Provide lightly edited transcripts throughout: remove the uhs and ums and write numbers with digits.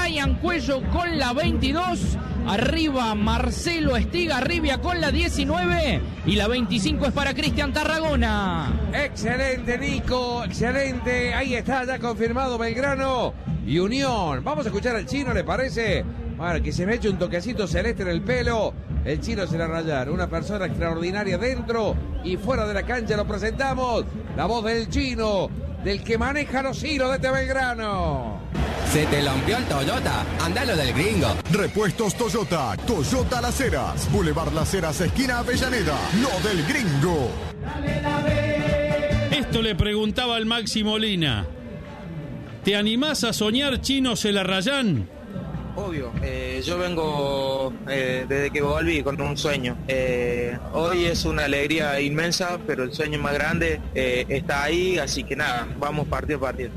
Brian Cuello con la 22. Arriba Marcelo Estigarribia con la 19. Y la 25 es para Cristian Tarragona. Excelente, Nico, excelente. Ahí está, ya confirmado Belgrano y Unión. Vamos a escuchar al Chino, ¿le parece? Bueno, que se me eche un toquecito celeste en el pelo. El Chino se la rayar. Una persona extraordinaria dentro y fuera de la cancha. Lo presentamos. La voz del Chino, del que maneja los hilos de este Belgrano. ¿Se te rompió el Toyota? Andalo del Gringo. Repuestos Toyota. Toyota Las Heras. Boulevard Las Heras, esquina Avellaneda. Lo del Gringo. Esto le preguntaba al Maxi Molina. ¿Te animás a soñar, Chino Celarrayán? Obvio, yo vengo desde que volví con un sueño. Hoy es una alegría inmensa, pero el sueño más grande está ahí, así que nada, vamos partido a partido.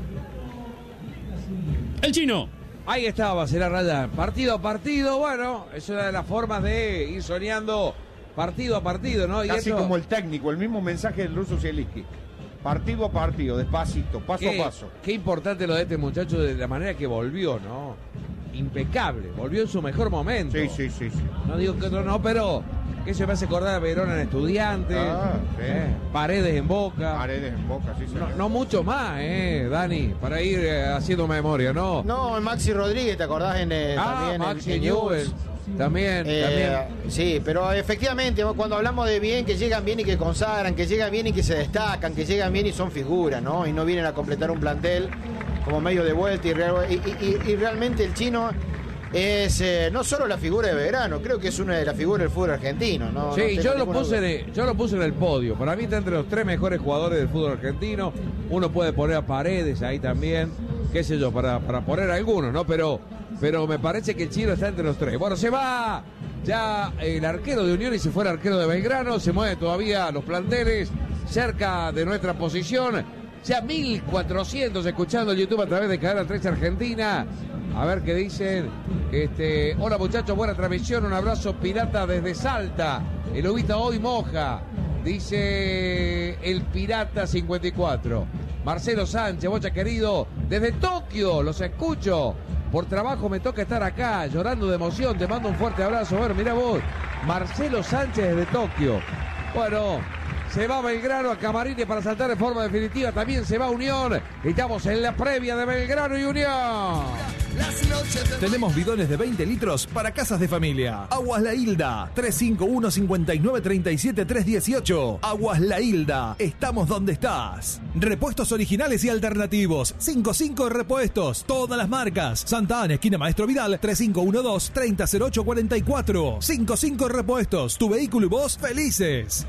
El Chino. Ahí estaba, Celarrayán. Partido a partido, bueno, es una de las formas de ir soñando partido a partido, ¿no? Y casi eso, como el técnico, el mismo mensaje del ruso Zielinski. Partido a partido, despacito, paso a paso. Qué importante lo de este muchacho, de la manera que volvió, ¿no? Impecable, volvió en su mejor momento. Sí. No digo que otro no, pero que se me hace acordar a Verona en Estudiantes, Sí. Paredes en Boca. Paredes en Boca, sí, señor. No mucho más, Dani, para ir haciendo memoria, ¿no? No, Maxi Rodríguez, ¿te acordás? También Maxi en Newell. También. Sí, pero efectivamente, cuando hablamos de bien, que llegan bien y que consagran, que llegan bien y que se destacan, que llegan bien y son figuras, ¿no? Y no vienen a completar un plantel como medio de vuelta. Y realmente el Chino es no solo la figura de Belgrano, creo que es una de las figuras del fútbol argentino, ¿no? Sí, no yo lo puse en el podio. Para mí está entre los 3 mejores jugadores del fútbol argentino. Uno puede poner a Paredes ahí también, qué sé yo, para poner algunos, ¿no? Pero me parece que el Chino está entre los 3. Bueno, se va ya el arquero de Unión y se fue el arquero de Belgrano. Se mueve todavía los planteles cerca de nuestra posición. Ya 1400 escuchando el YouTube a través de Cadena 3 Argentina. A ver qué dicen. Hola muchachos, buena transmisión. Un abrazo pirata desde Salta. El Ubita hoy moja. Dice el Pirata 54. Marcelo Sánchez, Bocha querido, desde Tokio, los escucho. Por trabajo me toca estar acá, llorando de emoción. Te mando un fuerte abrazo. Bueno, mirá vos, Marcelo Sánchez desde Tokio. Bueno, se va Belgrano a Camarines para saltar de forma definitiva. También se va Unión. Estamos en la previa de Belgrano y Unión. Tenemos bidones de 20 litros para casas de familia. Aguas La Hilda, 351-5937-318. Aguas La Hilda, estamos donde estás. Repuestos originales y alternativos. 55 repuestos, todas las marcas. Santa Ana, esquina Maestro Vidal, 3512-300844. 55 repuestos, tu vehículo y vos felices.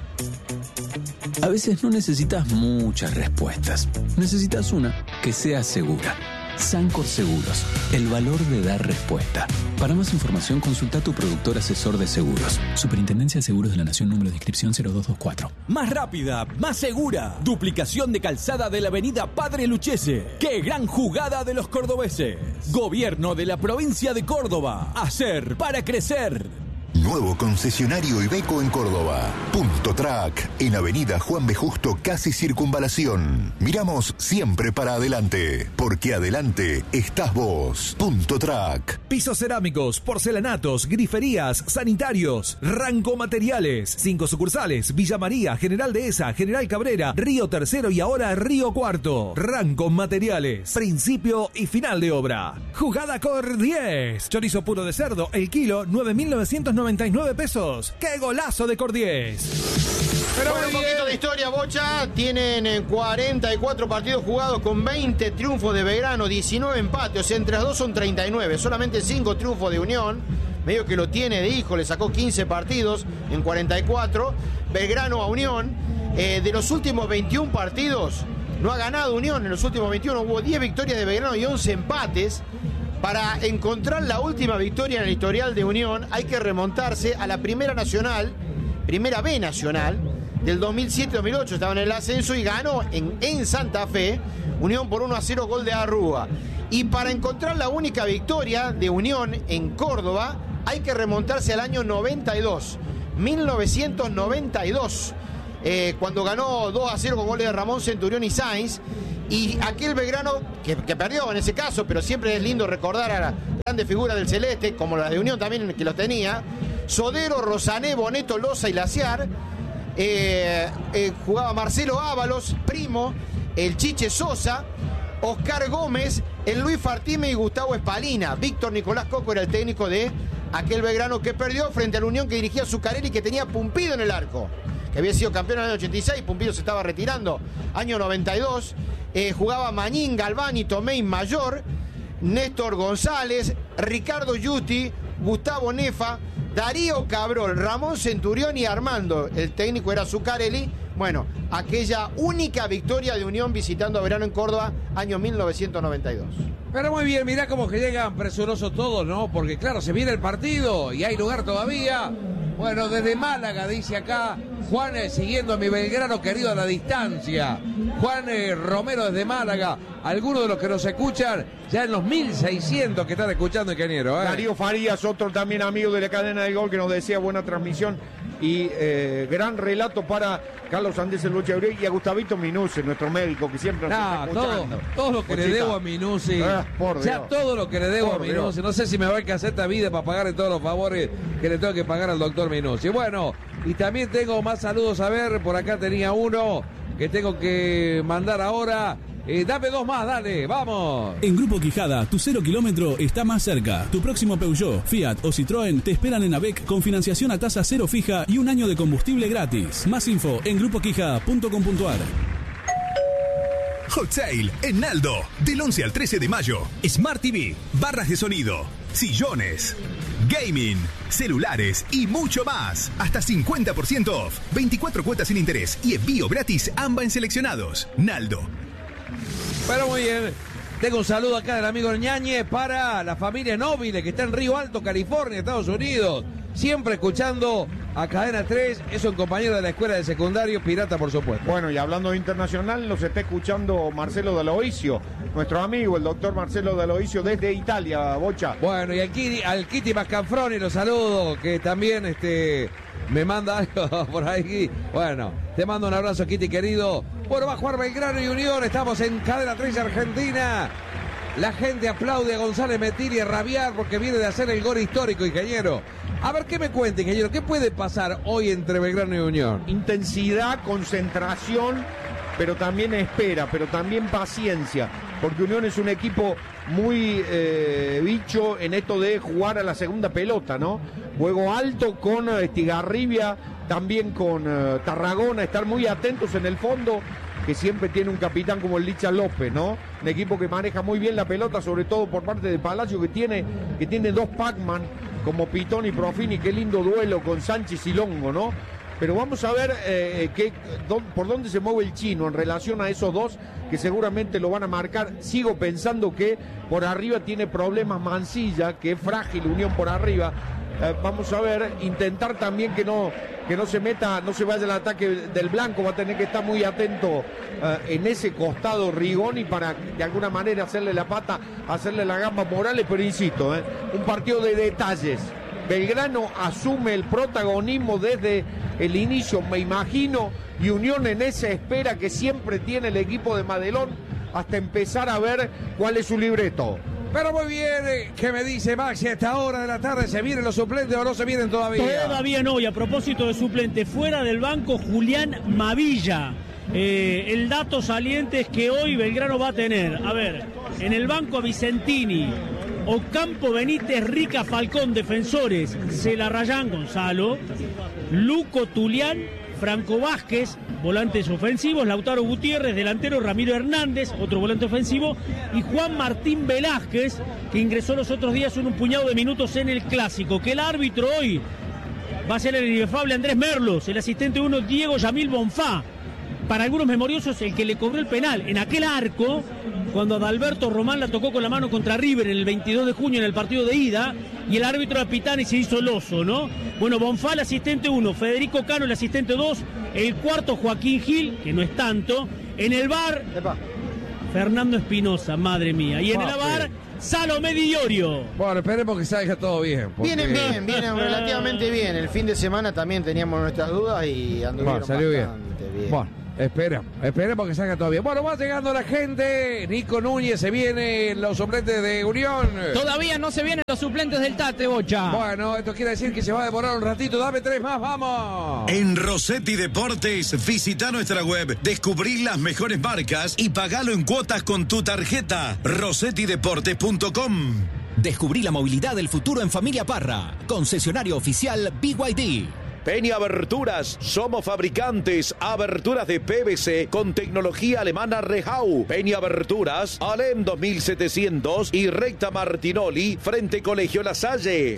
A veces no necesitas muchas respuestas. Necesitas una que sea segura. Sancor Seguros, el valor de dar respuesta. Para más información, consulta a tu productor asesor de seguros. Superintendencia de Seguros de la Nación, número de inscripción 0224. Más rápida, más segura. Duplicación de calzada de la avenida Padre Luchese. ¡Qué gran jugada de los cordobeses! Gobierno de la provincia de Córdoba. Hacer para crecer. Nuevo concesionario Iveco en Córdoba. Punto Track, en avenida Juan B. Justo, casi Circunvalación. Miramos siempre para adelante, porque adelante estás vos. Punto Track. Pisos cerámicos, porcelanatos, griferías, sanitarios. Ranco Materiales. 5 sucursales: Villa María, General Dehesa, General Cabrera, Río Tercero y ahora Río Cuarto. Ranco Materiales. Principio y final de obra. Jugada Cor 10. Chorizo puro de cerdo, el kilo, 9.999 pesos. ¡Qué golazo de Cor 10! Pero bueno, un poquito de historia, Bocha. Tienen 44 partidos jugados con 20 triunfos de Belgrano, 19 empates. O sea, entre las dos son 39. Solamente 5 triunfos de Unión. Medio que lo tiene de hijo, le sacó 15 partidos en 44. Belgrano a Unión. De los últimos 21 partidos, no ha ganado Unión. En los últimos 21 hubo 10 victorias de Belgrano y 11 empates. Para encontrar la última victoria en el historial de Unión hay que remontarse a la Primera Nacional, Primera B Nacional, del 2007-2008. Estaba en el ascenso y ganó en Santa Fe, Unión por 1-0, gol de Arrúa. Y para encontrar la única victoria de Unión en Córdoba hay que remontarse al año 92, 1992, cuando ganó 2-0 con goles de Ramón Centurión y Sainz. Y aquel Belgrano, que perdió en ese caso, pero siempre es lindo recordar a la grande figura del Celeste, como la de Unión también, que los tenía. Sodero, Rosané, Boneto, Loza y Laciar. Jugaba Marcelo Ábalos, Primo, el Chiche Sosa, Oscar Gómez, el Luis Fartime y Gustavo Espalina. Víctor Nicolás Coco era el técnico de aquel Belgrano que perdió frente a la Unión, que dirigía Zuccarelli, que tenía Pumpido en el arco, que había sido campeón en el año 86, Pumpido se estaba retirando, año 92. Jugaba Mañín, Galvani, Tomei, Mayor, Néstor González, Ricardo Yuti, Gustavo Nefa, Darío Cabrol, Ramón Centurión y Armando. El técnico era Zuccarelli. Bueno, aquella única victoria de Unión visitando a Belgrano en Córdoba, año 1992. Pero muy bien, mirá cómo que llegan presurosos todos, ¿no? Porque claro, se viene el partido y hay lugar todavía. Bueno, desde Málaga, dice acá Juan, siguiendo a mi Belgrano querido a la distancia. Juan Romero desde Málaga. Algunos de los que nos escuchan, ya en los 1600 que están escuchando, ingeniero. Darío Farías, otro también amigo de la cadena del gol, que nos decía buena transmisión y gran relato para Carlos Andrés El Bocha Abreu y a Gustavito Minucci, nuestro médico, que siempre nos está escuchando. Todo lo que le debo a Minucci. Todo lo que le debo a Minucci. No sé si me va a alcanzar esta vida para pagarle todos los favores que le tengo que pagar al doctor Minucci. Bueno, y también tengo más saludos a ver. Por acá tenía uno que tengo que mandar ahora. Dame dos más, dale, vamos. En Grupo Quijada, tu 0 kilómetro está más cerca. Tu próximo Peugeot, Fiat o Citroën te esperan en AVEC con financiación a tasa cero fija y un año de combustible gratis. Más info en grupoquijada.com.ar. Hot Sale en Naldo, del 11 al 13 de mayo. Smart TV, barras de sonido, sillones, gaming, celulares y mucho más. Hasta 50% off, 24 cuotas sin interés y envío gratis AMBA en seleccionados. Naldo. Pero muy bien, tengo un saludo acá del amigo Ñañez para la familia Nobile que está en Río Alto, California, Estados Unidos. Siempre escuchando a Cadena 3, es un compañero de la escuela de secundario, pirata por supuesto. Bueno, y hablando de internacional, nos está escuchando Marcelo D'Aloisio, nuestro amigo, el doctor Marcelo D'Aloisio desde Italia, Bocha. Bueno, y aquí al Kitty Mascanfroni lo saludo, que también me manda algo por ahí. Bueno, te mando un abrazo, Kitty querido. Bueno, va a jugar Belgrano y Unión, estamos en Cadena 3 Argentina. La gente aplaude a González Metil y a rabiar porque viene de hacer el gol histórico, ingeniero. A ver, ¿qué me cuenta, ingeniero? ¿Qué puede pasar hoy entre Belgrano y Unión? Intensidad, concentración, pero también espera, pero también paciencia, porque Unión es un equipo muy bicho en esto de jugar a la segunda pelota, ¿no? Juego alto con Estigarribia, también con Tarragona, estar muy atentos en el fondo, que siempre tiene un capitán como el Licha López, ¿no? Un equipo que maneja muy bien la pelota, sobre todo por parte de Palacio, que tiene dos Pac-Man como Pitón y Profini. Qué lindo duelo con Sánchez y Longo, ¿no? Pero vamos a ver por dónde se mueve el chino en relación a esos dos que seguramente lo van a marcar. Sigo pensando que por arriba tiene problemas Mancilla, que es frágil Unión por arriba. Vamos a ver, intentar también que no se meta, no se vaya el ataque del blanco. Va a tener que estar muy atento en ese costado Rigoni para de alguna manera hacerle la pata, hacerle la gamba a Morales. Pero insisto, un partido de detalles. Belgrano asume el protagonismo desde el inicio, me imagino, y Unión en esa espera que siempre tiene el equipo de Madelón hasta empezar a ver cuál es su libreto. Pero muy bien, ¿qué me dice Maxi? A esta hora de la tarde, ¿se vienen los suplentes o no se vienen todavía? Todavía no, y a propósito de suplente, fuera del banco Julián Mavilla. El dato saliente es que hoy Belgrano va a tener, a ver, en el banco a Vicentini, Ocampo, Benítez, Rica, Falcón, defensores, Celarrayán, Gonzalo, Luco, Tulián, Franco Vázquez, volantes ofensivos, Lautaro Gutiérrez, delantero, Ramiro Hernández, otro volante ofensivo, y Juan Martín Velázquez, que ingresó los otros días en un puñado de minutos en el Clásico. Que el árbitro hoy va a ser el inefable Andrés Merlos, el asistente 1 Diego Yamil Bonfá. Para algunos memoriosos, el que le cobró el penal en aquel arco, cuando Adalberto Román la tocó con la mano contra River en el 22 de junio en el partido de ida, y el árbitro era Pitani y se hizo el oso, ¿no? Bueno, Bonfá, el asistente 1, Federico Cano, el asistente 2, el cuarto Joaquín Gil, que no es tanto, en el VAR, Fernando Espinosa, madre mía, y en el VAR, Salomé Di Iorio. Bueno, esperemos que salga todo bien. Vienen relativamente bien. El fin de semana también teníamos nuestras dudas y anduvieron salió bastante bien. Bueno, Esperemos que salga todo bien. Bueno, va llegando la gente. Nico Núñez, se vienen los suplentes de Unión. Todavía no se vienen los suplentes del Tate, Bocha. Bueno, esto quiere decir que se va a demorar un ratito. Dame 3 más, vamos. En Rossetti Deportes, visita nuestra web, descubrí las mejores marcas y pagalo en cuotas con tu tarjeta. RossettiDeportes.com. Descubrí la movilidad del futuro en Familia Parra. Concesionario oficial BYD. Peña Aberturas, somos fabricantes, aberturas de PVC con tecnología alemana Rehau. Peña Aberturas, Alem 2700 y Recta Martinoli, frente Colegio La Salle.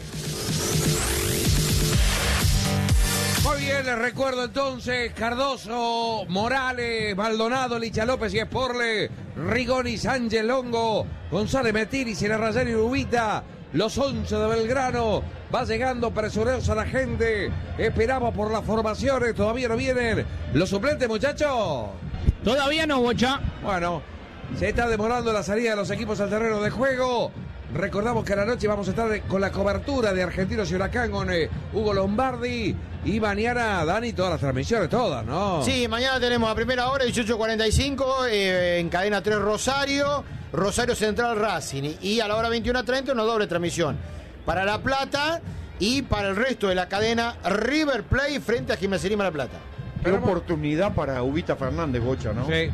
Muy bien, les recuerdo entonces, Cardoso, Morales, Maldonado, Licha López y Esporle, Rigoni, Sánchez Longo, González Metiri, Cinerrayán y Ubita. Los 11 de Belgrano, va llegando presurosa la gente, esperamos por las formaciones, todavía no vienen los suplentes, muchachos. Todavía no, Bocha. Bueno, se está demorando la salida de los equipos al terreno de juego. Recordamos que a la noche vamos a estar con la cobertura de Argentinos y Huracán con Hugo Lombardi. Y mañana, Dani, todas las transmisiones, todas, ¿no? Sí, mañana tenemos a primera hora, 18:45, en cadena 3 Rosario Central Racing. Y a la hora 21:30 una doble transmisión para La Plata y para el resto de la cadena River Plate frente a Gimnasia Grima La Plata. Qué oportunidad para Ubita Fernández, Bocha, ¿no? Sí.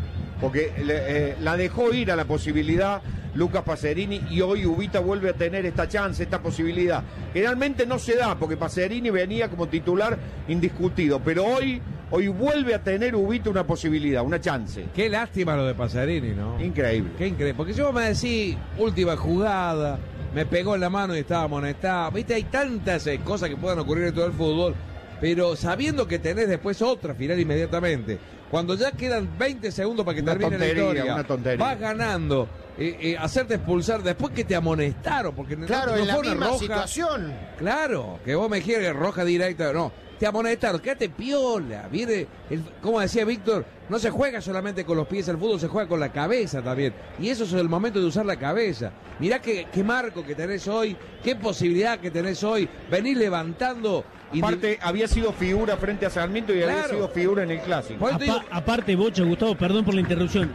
Porque la dejó ir a la posibilidad Lucas Pacerini y hoy Ubita vuelve a tener esta chance, esta posibilidad. Generalmente no se da porque Pacerini venía como titular indiscutido, pero hoy vuelve a tener Ubita una posibilidad, una chance. Qué lástima lo de Pacerini, ¿no? Increíble. Qué increíble. Porque si vos me decís, última jugada, me pegó en la mano y estaba amonestado. Viste, hay tantas cosas que puedan ocurrir en todo el fútbol, pero sabiendo que tenés después otra final inmediatamente. Cuando ya quedan 20 segundos para que termine la historia, una tontería. vas ganando, hacerte expulsar después que te amonestaron, porque claro, no en la fue una misma roja. Situación. Claro, que vos me quieres roja directa, no. Te amonestaron, quédate piola. Viene, como decía Víctor, no se juega solamente con los pies el fútbol, se juega con la cabeza también. Y eso es el momento de usar la cabeza. Mirá qué marco que tenés hoy, qué posibilidad que tenés hoy, venir levantando. Aparte, había sido figura frente a Sarmiento y había sido figura en el Clásico. Aparte, Bocha, Gustavo, perdón por la interrupción.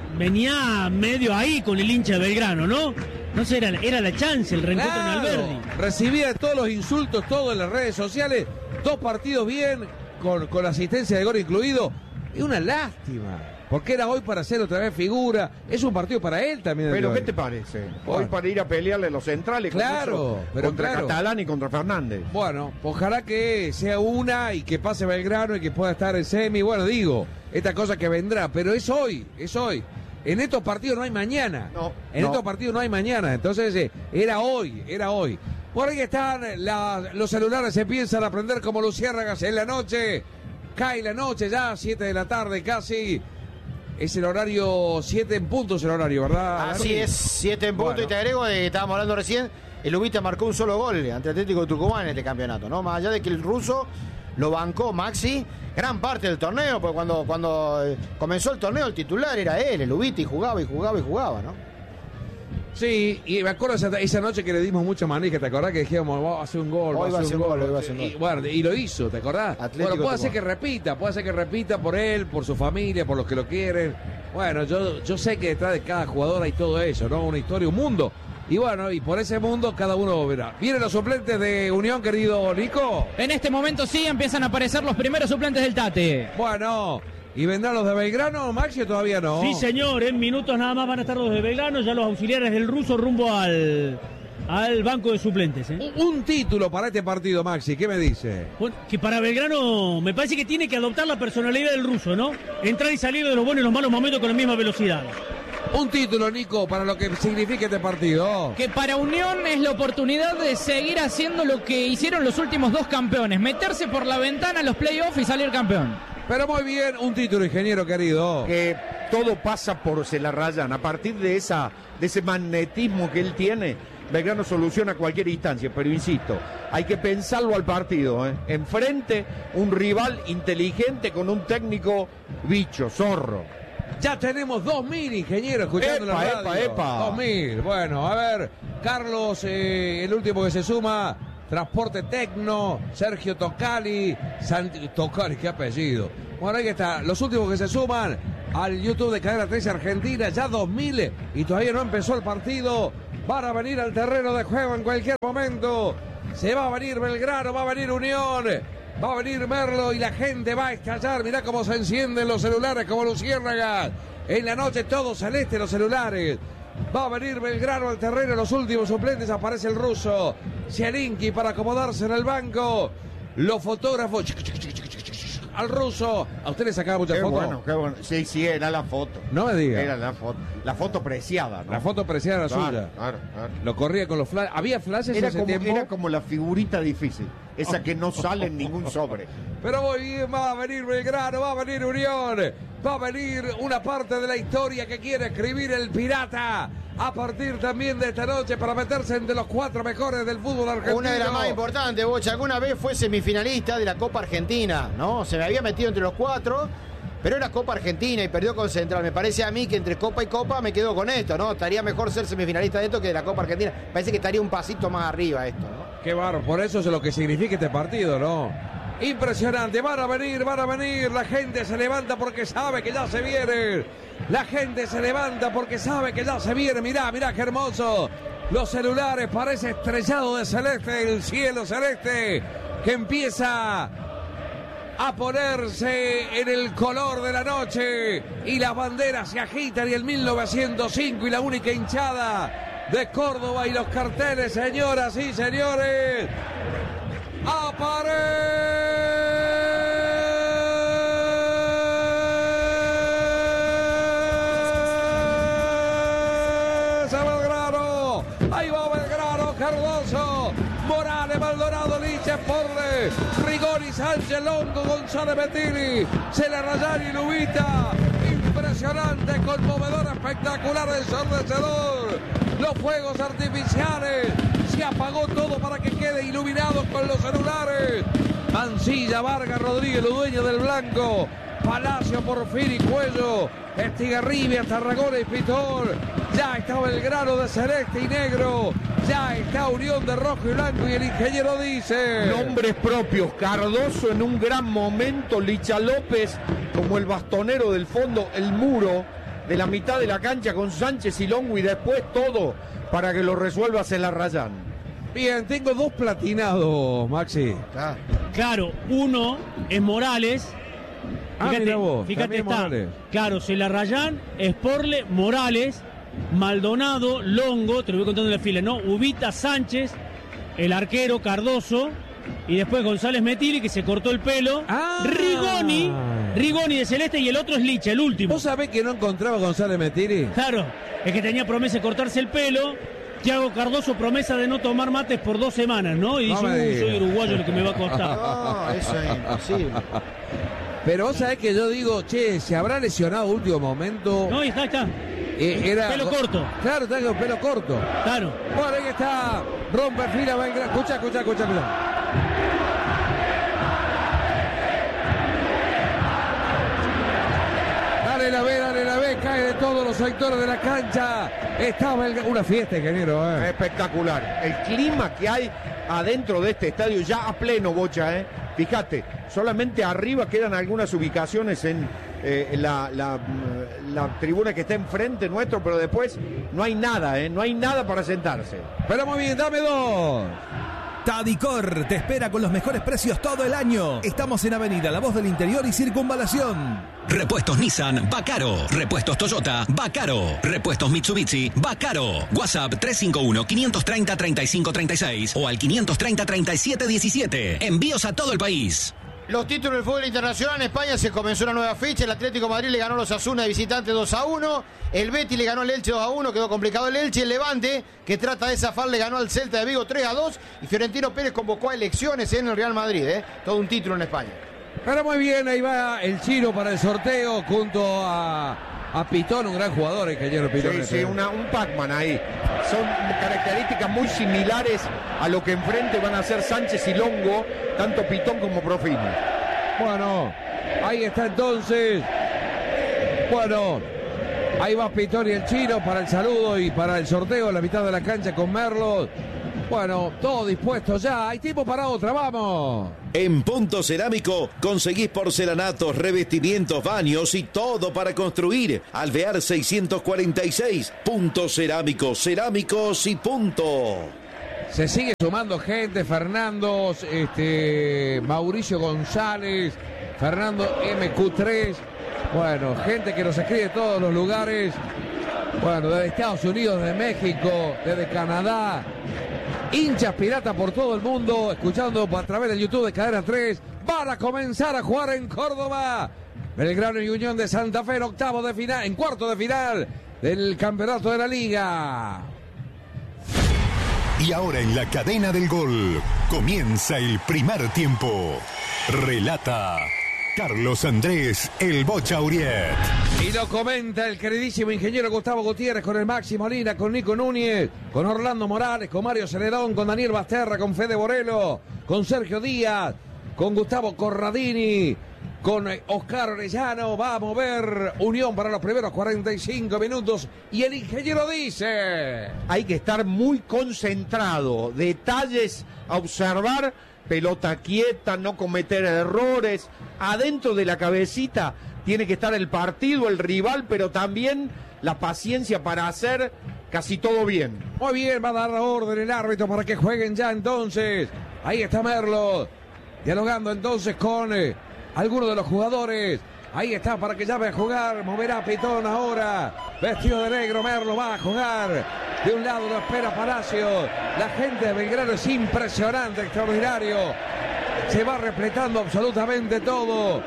Venía medio ahí con el hincha de Belgrano, ¿no? No sé, era la chance, el reencuentro en Alberdi. Recibía todos los insultos, todo en las redes sociales. 2 partidos bien, con asistencia de gol incluido. Es una lástima, porque era hoy para hacer otra vez figura. Es un partido para él también. Pero ¿qué te parece? Hoy para ir a pelearle los centrales. Claro, pero contra Catalán y contra Fernández. Bueno, ojalá que sea una y que pase Belgrano y que pueda estar en semi. Bueno, digo, esta cosa que vendrá, pero es hoy. En estos partidos no hay mañana. Estos partidos no hay mañana. Entonces, era hoy. Por ahí están los celulares, se piensan a prender como luciérnagas en la noche. Cae la noche ya, 7 de la tarde casi. Es el horario, 7 en punto es el horario, ¿verdad? Así es, 7 en punto. Bueno. Y te agrego, estábamos hablando recién, el Ubita marcó un solo gol ante Atlético de Tucumán en este campeonato, ¿no? Más allá de que el ruso lo bancó Maxi gran parte del torneo, porque cuando comenzó el torneo el titular era él, el Ubita, y jugaba, ¿no? Sí, y me acuerdo esa noche que le dimos mucha manija, ¿te acordás? Que dijimos, va a hacer un gol, hoy va a hacer un gol. Y, bueno, y lo hizo, ¿te acordás? Atlético puede ser que repita por él, por su familia, por los que lo quieren. Bueno, yo sé que detrás de cada jugador hay todo eso, ¿no? Una historia, un mundo. Y bueno, y por ese mundo cada uno verá. ¿Vienen los suplentes de Unión, querido Nico? En este momento sí empiezan a aparecer los primeros suplentes del Tate. Bueno, ¿y vendrán los de Belgrano, Maxi, o todavía no? Sí, señor, en minutos nada más van a estar los de Belgrano, ya los auxiliares del ruso rumbo al banco de suplentes. Un título para este partido, Maxi, ¿qué me dice? Bueno, que para Belgrano me parece que tiene que adoptar la personalidad del ruso, ¿no? Entrar y salir de los buenos y los malos momentos con la misma velocidad. Un título, Nico, para lo que significa este partido. Que para Unión es la oportunidad de seguir haciendo lo que hicieron los últimos 2 campeones, meterse por la ventana a los playoffs y salir campeón. Pero muy bien, un título, ingeniero querido. Que todo pasa por Celarrayán. A partir de ese magnetismo que él tiene, Belgrano soluciona cualquier instancia. Pero insisto, hay que pensarlo al partido. Enfrente, un rival inteligente con un técnico bicho, zorro. Ya tenemos 2.000 ingenieros escuchando la radio. 2.000. Bueno, a ver, Carlos, el último que se suma. Transporte Tecno, Sergio Tocali, Tocali, qué apellido. Bueno, ahí está, los últimos que se suman al YouTube de Cadena 13 Argentina, ya 2000 y todavía no empezó el partido. Van a venir al terreno de juego en cualquier momento. Se va a venir Belgrano, va a venir Unión, va a venir Merlo y la gente va a estallar. Mirá cómo se encienden los celulares como luciérnagas. En la noche todo celeste los celulares. Va a venir Belgrano al terreno, los últimos suplentes, aparece el ruso Zielinski para acomodarse en el banco. Los fotógrafos al ruso. A usted le sacaba muchas fotos. Bueno, qué bueno. Sí, era la foto. No me diga. Era la foto preciada, ¿no? La foto preciada era suya. Claro. Lo corría con los flashes. ¿Había flashes Era ese tiempo? Era como la figurita difícil. Esa que no sale en ningún sobre. Pero muy bien, va a venir Belgrano, va a venir Unión. Va a venir una parte de la historia que quiere escribir el Pirata. A partir también de esta noche para meterse entre los 4 mejores del fútbol argentino. Una de las más importantes, Bocha. Alguna vez fue semifinalista de la Copa Argentina, ¿no? Se me había metido entre los 4, pero era Copa Argentina y perdió con Central. Me parece a mí que entre Copa y Copa me quedo con esto, ¿no? Estaría mejor ser semifinalista de esto que de la Copa Argentina. Parece que estaría un pasito más arriba esto, ¿no? Qué barro, por eso es lo que significa este partido, ¿no? Impresionante, van a venir, la gente se levanta porque sabe que ya se viene. La gente se levanta porque sabe que ya se viene. Mirá qué hermoso. Los celulares, parece estrellado de celeste, el cielo celeste que empieza a ponerse en el color de la noche y las banderas se agitan y el 1905 y la única hinchada de Córdoba y los carteles, señoras y señores, aparece Belgrano. Ahí va Belgrano, Cardoso, Morales, Maldonado, Liches, Porle, Rigoni, Sánchez, Longo, González, Bettini, Celarrayán y Lubita. Impresionante, conmovedor, espectacular, ensordecedor. Los fuegos artificiales. Se apagó todo para que quede iluminado con los celulares. Mancilla, Vargas, Rodríguez, los dueños del blanco. Palacio, Porfiri, Cuello, Estigarribia, Tarragona y Pitor. Ya está Belgrano de celeste y negro. Ya está Unión de rojo y blanco y el ingeniero dice... Nombres propios, Cardoso en un gran momento, Licha López como el bastonero del fondo, el muro de la mitad de la cancha con Sánchez y Longo y después todo para que lo resuelva Celarrayán. Bien, tengo 2 platinados, Maxi. Claro, uno es Morales. Fíjate está. Morales. Claro, Celarrayán, Sporle, Morales, Maldonado, Longo, te lo voy contando en la fila, ¿no? Ubita, Sánchez, el arquero Cardoso, y después González Metili, que se cortó el pelo. Rigoni de celeste, y el otro es Licha, el último. ¿Vos sabés que no encontraba a González Metili? Claro, es que tenía promesa de cortarse el pelo. Thiago Cardoso, promesa de no tomar mates por 2 semanas, ¿no? Y dice, soy uruguayo, lo que me va a costar. No, eso es imposible. Pero vos sabés que yo digo, ¿se habrá lesionado último momento? No, está. Pelo corto. Claro, está con pelo corto. Claro. Bueno, ahí está. Rompe fila, va escucha. Dale la ve, cae de todos los sectores de la cancha. Estaba una fiesta, ingeniero. Espectacular. El clima que hay adentro de este estadio ya a pleno, Bocha, Fíjate, solamente arriba quedan algunas ubicaciones en la tribuna que está enfrente nuestro, pero después no hay nada, no hay nada para sentarse. Pero muy bien, dame 2. Tadicor te espera con los mejores precios todo el año. Estamos en Avenida La Voz del Interior y Circunvalación. Repuestos Nissan, Bacaro. Repuestos Toyota, Bacaro. Repuestos Mitsubishi, Bacaro. WhatsApp 351-530-3536 o al 530-3717. Envíos a todo el país. Los títulos del fútbol internacional en España, se comenzó una nueva fecha. El Atlético de Madrid le ganó a los Osasuna de visitante 2-1. El Betis le ganó al Elche 2-1, quedó complicado el Elche. El Levante, que trata de zafar, le ganó al Celta de Vigo 3-2. Y Fiorentino Pérez convocó a elecciones en el Real Madrid, todo un título en España. Pero muy bien, ahí va el Chino para el sorteo junto a Pitón, un gran jugador, ingeniero Pitón. Sí, un Pac-Man ahí. Son características muy similares a lo que enfrente van a hacer Sánchez y Longo, tanto Pitón como Profini. Bueno, ahí está entonces. Bueno, ahí va Pitón y el Chino para el saludo y para el sorteo en la mitad de la cancha con Merlo. Bueno, todo dispuesto ya. Hay tiempo para otra, vamos. En Punto Cerámico conseguís porcelanatos, revestimientos, baños y todo para construir. Alvear 646. Punto Cerámico, cerámicos y punto. Se sigue sumando gente, Fernando, Mauricio González, Fernando MQ3. Bueno, gente que nos escribe de todos los lugares. Bueno, desde Estados Unidos, desde México, desde Canadá. Hinchas piratas por todo el mundo, escuchando a través del YouTube de Cadena 3. Van a comenzar a jugar en Córdoba. Belgrano y Unión de Santa Fe en cuarto de final del campeonato de la Liga. Y ahora en la cadena del gol comienza el primer tiempo. Relata Carlos Andrés El Bocha Uriet. Y lo comenta el queridísimo ingeniero Gustavo Gutiérrez con el Maxi Molina, con Nico Núñez, con Orlando Morales, con Mario Celedón, con Daniel Basterra, con Fede Borelo, con Sergio Díaz, con Gustavo Corradini, con Oscar Orellano. Va a mover Unión para los primeros 45 minutos y el ingeniero dice: hay que estar muy concentrado, detalles a observar, pelota quieta, no cometer errores. Adentro de la cabecita tiene que estar el partido, el rival, pero también la paciencia para hacer casi todo bien. Muy bien, va a dar la orden el árbitro para que jueguen ya entonces. Ahí está Merlo, dialogando entonces con algunos de los jugadores. Ahí está para que llame a jugar. Moverá Pitón ahora. Vestido de negro, Merlo va a jugar. De un lado lo espera Palacio. La gente de Belgrano es impresionante, extraordinario. Se va repletando absolutamente todo.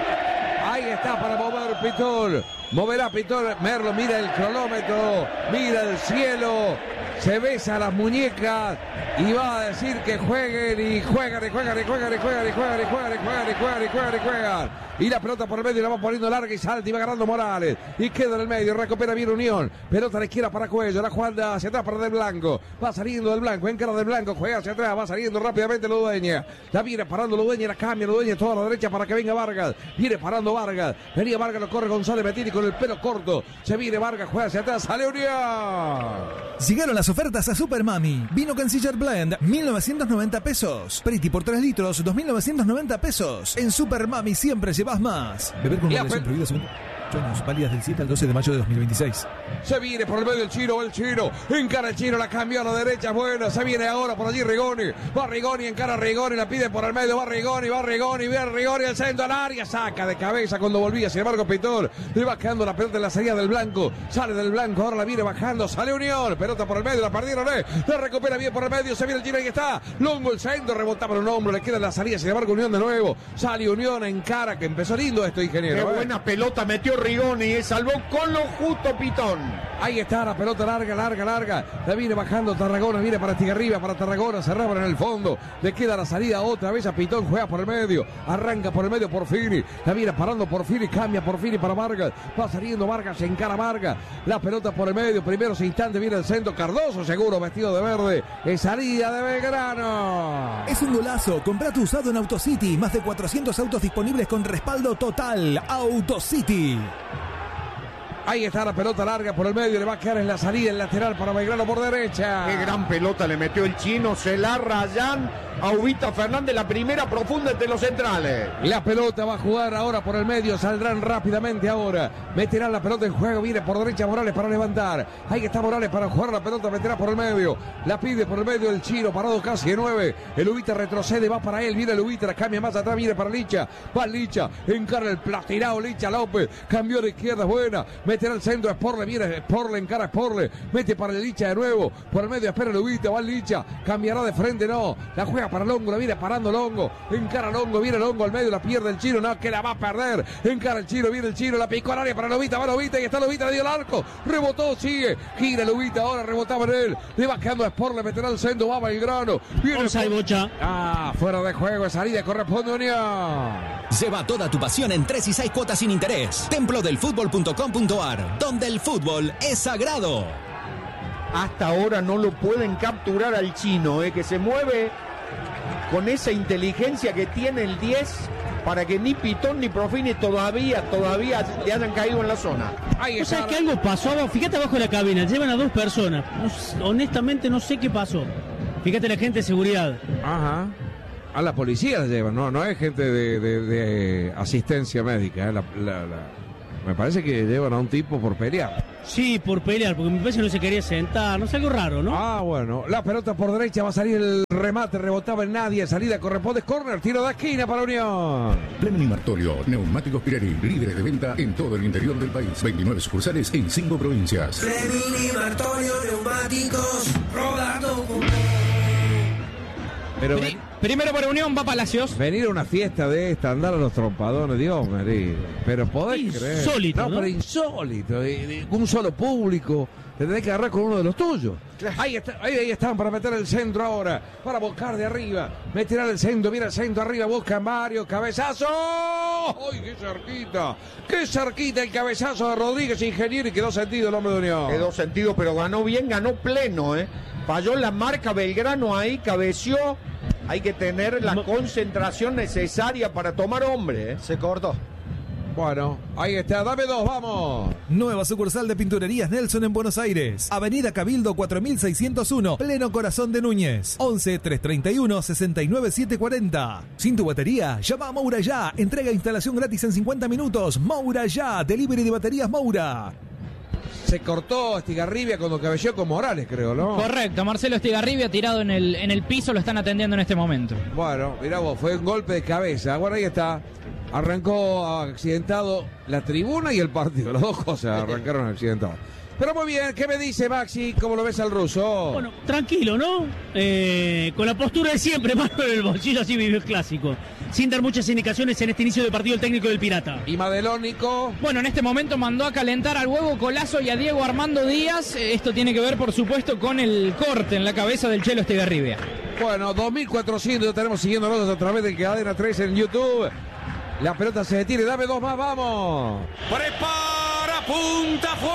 Ahí está para mover Pitón. Moverá Pitón. Merlo mira el cronómetro. Mira el cielo. Se besa las muñecas y va a decir que jueguen y juegan y juegan y juegan y juegan y juegan y juegan y juegan y juegan y juegan y juegan. Y la pelota por el medio la va poniendo larga y salta y va ganando Morales. Y queda en el medio, recupera bien Unión. Pelota a la izquierda para Cuello, la jugada hacia atrás para Del Blanco. Va saliendo Del Blanco, encara Del Blanco, juega hacia atrás, va saliendo rápidamente Ludueña. La viene parando Ludueña, la cambia Ludueña toda a la derecha para que venga Vargas. Viene parando Vargas. Venía Vargas, lo corre González Bettini con el pelo corto. Se viene Vargas, juega hacia atrás, sale Unión. Llegaron las ofertas a Super Mami. Vino Canciller Blend, 1.990 pesos. Pretty por 3 litros, 2.990 pesos. En Super Mami siempre llevas más. Beber con moderación prohibida según años, válidas del 7 al 12 de mayo de 2026. Se viene por el medio el Chino, encara el Chino, la cambió a la derecha, bueno, se viene ahora por allí Rigoni, va Rigoni, encara a Rigoni, la pide por el medio, va Rigoni, al centro al área, saca de cabeza cuando volvía, sin embargo Pitón, le va quedando la pelota en la salida del Blanco, sale del Blanco, ahora la viene bajando, sale Unión, pelota por el medio, la perdieron, la recupera bien por el medio, se viene el Chino, ahí está, Longo el centro, rebotaba en un hombro, le queda en la salida, sin embargo Unión de nuevo, sale Unión, encara, que empezó lindo esto, ingeniero. Qué buena pelota metió Rigoni, salvó con lo justo Pitón. Ahí está la pelota larga. La viene bajando Tarragona, viene para Estigarribia, para Tarragona, cerraba en el fondo. Le queda la salida otra vez a Pitón, juega por el medio. Arranca por el medio Porfiri. La viene parando Porfiri, cambia Porfiri para Vargas. Va saliendo Vargas, se encara Vargas. La pelota por el medio, primeros instantes viene el centro. Cardoso seguro, vestido de verde. Es salida de Belgrano. Es un golazo. Comprá tu usado en AutoCity. Más de 400 autos disponibles con respaldo total. AutoCity. Ahí está la pelota larga por el medio, le va a quedar en la salida, el lateral para Belgrano por derecha. Qué gran pelota le metió el Chino, se la rayan a Ubita Fernández, la primera profunda entre los centrales. La pelota va a jugar ahora por el medio, saldrán rápidamente ahora, meterán la pelota en juego, viene por derecha Morales para levantar. Ahí está Morales para jugar la pelota, meterá por el medio, la pide por el medio el Chino, parado casi de 9. El Ubita retrocede, va para él, viene el Ubita, la cambia más atrás, viene para Licha, va Licha, encara el platinado Licha López, cambió de izquierda, buena. Meterá el centro, Sporle, viene Sporle, encara Sporle, mete para el Licha de nuevo, por el medio espera Lubita, va el Licha, cambiará de frente, no, la juega para Longo, la viene parando Longo, encara Longo, viene Longo al medio, la pierde el Chino, no, que la va a perder, encara el Chino, viene el Chino, la picó al área para Lubita, va Lubita y está Lubita, le dio el arco, rebotó, sigue, gira Lubita, ahora rebotaba en él, le va quedando a Sporle, meterá el centro, va Belgrano, viene Bocha. Fuera de juego, salida, corresponde Unión. Lleva toda tu pasión en 3 y 6 cuotas sin interés. Templodelfutbol.com.ar, donde el fútbol es sagrado. Hasta ahora no lo pueden capturar al Chino, que se mueve con esa inteligencia que tiene el 10 para que ni Pitón ni Profini todavía le hayan caído en la zona. ¿Tú sabes que algo pasó? Fíjate abajo de la cabina, llevan a 2 personas. Honestamente no sé qué pasó. Fíjate la gente de seguridad. Ajá. A la policía la llevan, no es gente de asistencia médica. Me parece que llevan a un tipo por pelear. Sí, por pelear, porque me parece que no se quería sentar, no es algo raro, ¿no? Ah, bueno, la pelota por derecha, va a salir el remate, rebotaba en nadie, salida corresponde, córner, tiro de esquina para Unión. Plemini Martorio, neumáticos Pirelli, líderes de venta en todo el interior del país. 29 sucursales en 5 provincias. Plemini Martorio, neumáticos, rodando con... Pero primero para Unión, va Palacios. Venir a una fiesta de esta, andar a los trompadones, Dios mío. Pero podés creer. Insólito, ¿no? Pero insólito. Un solo público. Te tenés que agarrar con uno de los tuyos. Claro. Ahí están para meter el centro ahora. Para buscar de arriba. Me tirar el centro. Mira el centro arriba. Buscan varios. Cabezazo. ¡Ay, qué cerquita! ¡Qué cerquita el cabezazo de Rodríguez, ingeniero! Y quedó sentido el hombre de Unión. Quedó sentido, pero ganó bien, ganó pleno, ¿eh? Falló la marca Belgrano ahí, cabeció. Hay que tener la concentración necesaria para tomar hombre, ¿eh? Se cortó. Bueno, ahí está, dame dos, vamos. Nueva sucursal de Pinturerías Nelson en Buenos Aires. Avenida Cabildo 4601, pleno corazón de Núñez. 11-331-69740. Sin tu batería, llama a Moura Ya. Entrega e instalación gratis en 50 minutos. Moura Ya, delivery de baterías Moura. Se cortó Estigarribia cuando cabeceó con Morales, creo, ¿no? Correcto, Marcelo Estigarribia tirado en el piso, lo están atendiendo en este momento. Bueno, mirá vos, fue un golpe de cabeza. Bueno, ahí está. Arrancó accidentado la tribuna y el partido. Las dos cosas arrancaron accidentados. Pero muy bien, ¿qué me dice Maxi? ¿Cómo lo ves al ruso? Bueno, tranquilo, ¿no? Con la postura de siempre, mano en el bolsillo, así vive el clásico. Sin dar muchas indicaciones en este inicio de partido el técnico del Pirata. ¿Y Madelónico? Bueno, en este momento mandó a calentar al Huevo Colazo y a Diego Armando Díaz. Esto tiene que ver, por supuesto, con el corte en la cabeza del Chelo Estigarribia. Bueno, 2.400 ya tenemos siguiéndonos a través de Cadena 3 en YouTube. La pelota se detiene, dame dos más, vamos. Prepara, punta, fue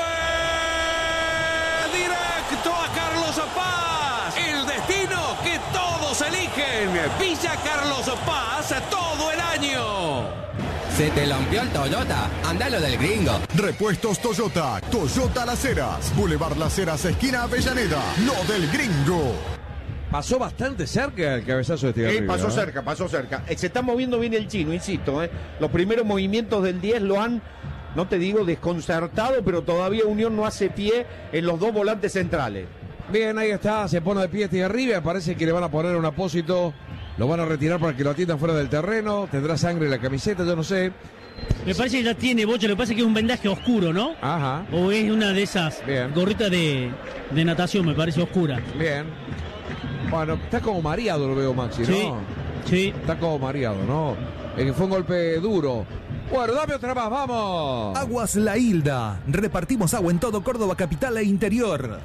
directo a Carlos Paz. El destino que todos eligen. Villa Carlos Paz todo el año. ¿Se te lampió el Toyota? Andalo del gringo. Repuestos Toyota. Toyota Las Heras. Boulevard Las Heras, esquina Avellaneda. Lo del gringo. Pasó bastante cerca el cabezazo de Estigarribia. Sí, pasó cerca. Se está moviendo bien el chino, insisto. Los primeros movimientos del 10 lo han, no te digo desconcertado, pero todavía Unión no hace pie en los dos volantes centrales. Bien, ahí está, se pone de pie Estigarribia. Parece que le van a poner un apósito. Lo van a retirar para que lo atiendan fuera del terreno. Tendrá sangre en la camiseta, yo no sé. Me parece que ya tiene, Bocha, lo que pasa es que es un vendaje oscuro, ¿no? Ajá. O es una de esas gorritas de natación, me parece oscura. Bien. Bueno, está como mareado, lo veo, Maxi, ¿no? Sí, sí. Está como mareado, ¿no? Fue un golpe duro. Bueno, dame otra más, vamos. Aguas La Hilda. Repartimos agua en todo Córdoba capital e interior.